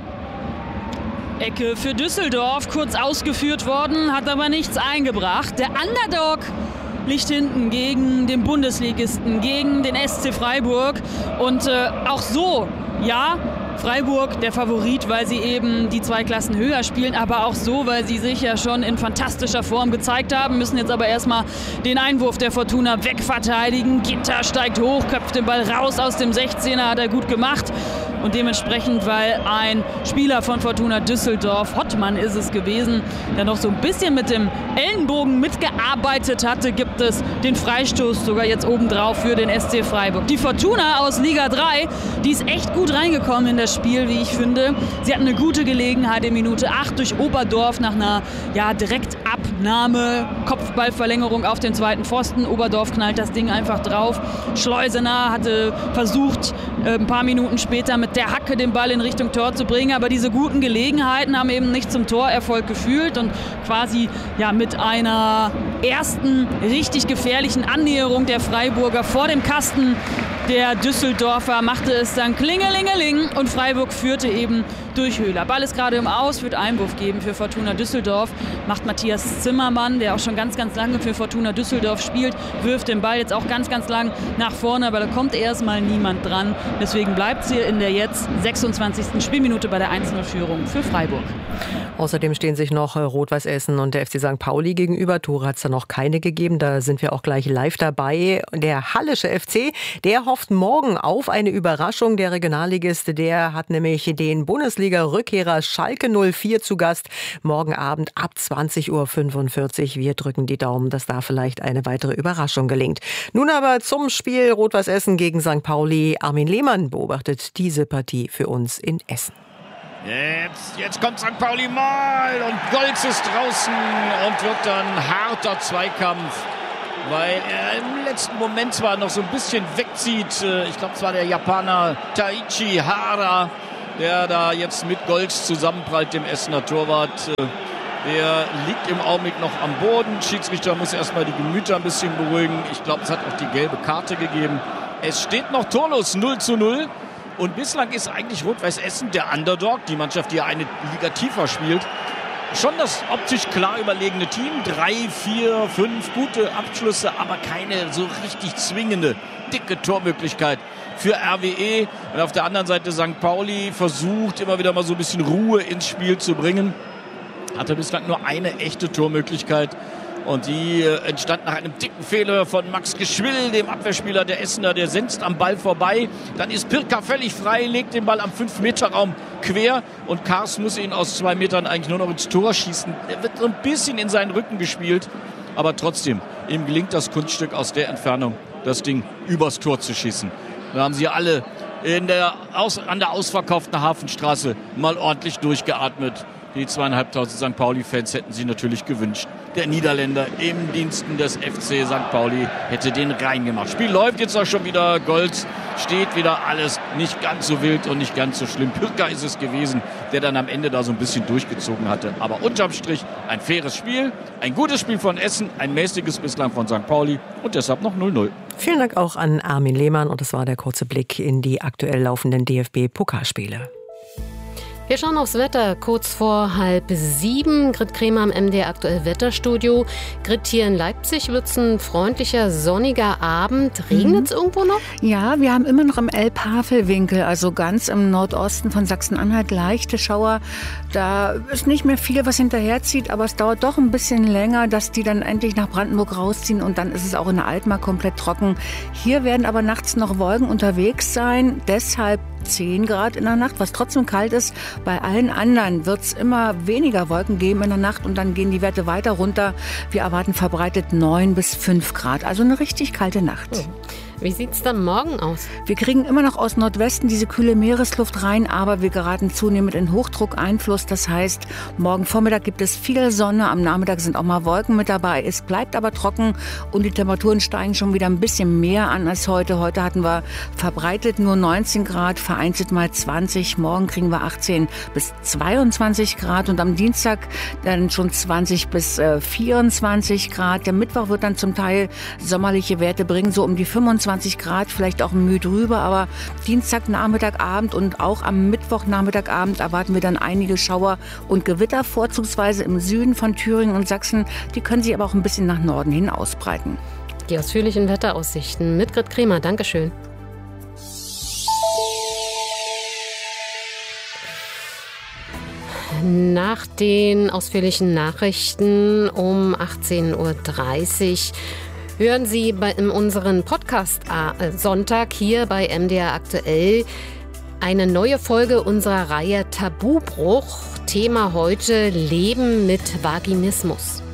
Ecke für Düsseldorf, kurz ausgeführt worden, hat aber nichts eingebracht. Der Underdog liegt hinten gegen den Bundesligisten, gegen den SC Freiburg. Und auch so, ja, Freiburg der Favorit, weil sie eben die 2 Klassen höher spielen, aber auch so, weil sie sich ja schon in fantastischer Form gezeigt haben, müssen jetzt aber erstmal den Einwurf der Fortuna wegverteidigen. Ginter steigt hoch, köpft den Ball raus aus dem 16er, hat er gut gemacht. Und dementsprechend, weil ein Spieler von Fortuna Düsseldorf, Hottmann ist es gewesen, der noch so ein bisschen mit dem Ellenbogen mitgearbeitet hatte, gibt es den Freistoß sogar jetzt obendrauf für den SC Freiburg. Die Fortuna aus Liga 3, die ist echt gut reingekommen in das Spiel, wie ich finde. Sie hatten eine gute Gelegenheit in Minute 8 durch Oberdorf nach einer Direktabnahme, Kopfballverlängerung auf den zweiten Pfosten. Oberdorf knallt das Ding einfach drauf. Schleusener hatte versucht, ein paar Minuten später mit der Hacke den Ball in Richtung Tor zu bringen, aber diese guten Gelegenheiten haben eben nicht zum Torerfolg geführt und quasi mit einer ersten richtig gefährlichen Annäherung der Freiburger vor dem Kasten der Düsseldorfer machte es dann Klingelingeling und Freiburg führte eben durch Höhler. Ball ist gerade im Aus, wird Einwurf geben für Fortuna Düsseldorf. Macht Matthias Zimmermann, der auch schon ganz, ganz lange für Fortuna Düsseldorf spielt, wirft den Ball jetzt auch ganz, ganz lang nach vorne, aber da kommt erstmal niemand dran. Deswegen bleibt sie in der jetzt 26. Spielminute bei der 1-0-Führung für Freiburg. Außerdem stehen sich noch Rot-Weiß Essen und der FC St. Pauli gegenüber. Tore hat es da noch keine gegeben. Da sind wir auch gleich live dabei. Der Hallische FC, der hofft morgen auf eine Überraschung. Der Regionalligist, der hat nämlich den Bundesliga-Rückkehrer Schalke 04 zu Gast. Morgen Abend ab 20:45 Uhr. Wir drücken die Daumen, dass da vielleicht eine weitere Überraschung gelingt. Nun aber zum Spiel Rot-Weiß Essen gegen St. Pauli. Armin Lehmann beobachtet diese Partie für uns in Essen. Jetzt kommt St. Pauli mal und Golz ist draußen und wird dann harter Zweikampf, weil er im letzten Moment zwar noch so ein bisschen wegzieht. Ich glaube, es war der Japaner Taichi Hara, der da jetzt mit Golz zusammenprallt, dem Essener Torwart. Der liegt im Augenblick noch am Boden. Schiedsrichter muss erstmal die Gemüter ein bisschen beruhigen. Ich glaube, es hat auch die gelbe Karte gegeben. Es steht noch torlos 0:0. Und bislang ist eigentlich Rot-Weiß Essen der Underdog, die Mannschaft, die ja eine Liga tiefer spielt, schon das optisch klar überlegene Team. 3, 4, 5 gute Abschlüsse, aber keine so richtig zwingende, dicke Tormöglichkeit für RWE. Und auf der anderen Seite St. Pauli versucht immer wieder mal so ein bisschen Ruhe ins Spiel zu bringen. Hatte bislang nur eine echte Tormöglichkeit. Und die entstand nach einem dicken Fehler von Max Geschwill, dem Abwehrspieler der Essener. Der senzt am Ball vorbei. Dann ist Pirka völlig frei, legt den Ball am 5-Meter-Raum quer. Und Kars muss ihn aus 2 Metern eigentlich nur noch ins Tor schießen. Er wird so ein bisschen in seinen Rücken gespielt. Aber trotzdem, ihm gelingt das Kunststück aus der Entfernung, das Ding übers Tor zu schießen. Da haben sie alle an der ausverkauften Hafenstraße mal ordentlich durchgeatmet. Die 2.500 St. Pauli-Fans hätten sie natürlich gewünscht. Der Niederländer im Diensten des FC St. Pauli hätte den reingemacht. Spiel läuft jetzt auch schon wieder. Golz steht wieder, alles nicht ganz so wild und nicht ganz so schlimm. Pirka ist es gewesen, der dann am Ende da so ein bisschen durchgezogen hatte. Aber unterm Strich ein faires Spiel, ein gutes Spiel von Essen, ein mäßiges bislang von St. Pauli und deshalb noch 0:0. Vielen Dank auch an Armin Lehmann und das war der kurze Blick in die aktuell laufenden DFB-Pokalspiele. Wir schauen aufs Wetter, kurz vor 6:30. Grit Kremer im MDR aktuell Wetterstudio. Grit, hier in Leipzig wird es ein freundlicher, sonniger Abend. Regnet es irgendwo noch? Ja, wir haben immer noch im Elbhavelwinkel, also ganz im Nordosten von Sachsen-Anhalt, leichte Schauer. Da ist nicht mehr viel, was hinterherzieht, aber es dauert doch ein bisschen länger, dass die dann endlich nach Brandenburg rausziehen und dann ist es auch in der Altmark komplett trocken. Hier werden aber nachts noch Wolken unterwegs sein, deshalb 10 Grad in der Nacht, was trotzdem kalt ist. Bei allen anderen wird es immer weniger Wolken geben in der Nacht und dann gehen die Werte weiter runter. Wir erwarten verbreitet 9 bis 5 Grad, also eine richtig kalte Nacht. Wie sieht es dann morgen aus? Wir kriegen immer noch aus Nordwesten diese kühle Meeresluft rein, aber wir geraten zunehmend in Hochdruckeinfluss. Das heißt, morgen Vormittag gibt es viel Sonne, am Nachmittag sind auch mal Wolken mit dabei. Es bleibt aber trocken und die Temperaturen steigen schon wieder ein bisschen mehr an als heute. Heute hatten wir verbreitet nur 19 Grad, vereinzelt mal 20. Morgen kriegen wir 18 bis 22 Grad und am Dienstag dann schon 20 bis 24 Grad. Der Mittwoch wird dann zum Teil sommerliche Werte bringen, so um die 25 Grad, vielleicht auch Mühe drüber, aber Dienstag, Nachmittag, Abend und auch am Mittwoch, Nachmittag, Abend erwarten wir dann einige Schauer und Gewitter, vorzugsweise im Süden von Thüringen und Sachsen. Die können sich aber auch ein bisschen nach Norden hin ausbreiten. Die ausführlichen Wetteraussichten mit Grit Kremer. Dankeschön. Nach den ausführlichen Nachrichten um 18:30 Uhr hören Sie in unserem Podcast Sonntag hier bei MDR aktuell eine neue Folge unserer Reihe Tabubruch. Thema heute: Leben mit Vaginismus.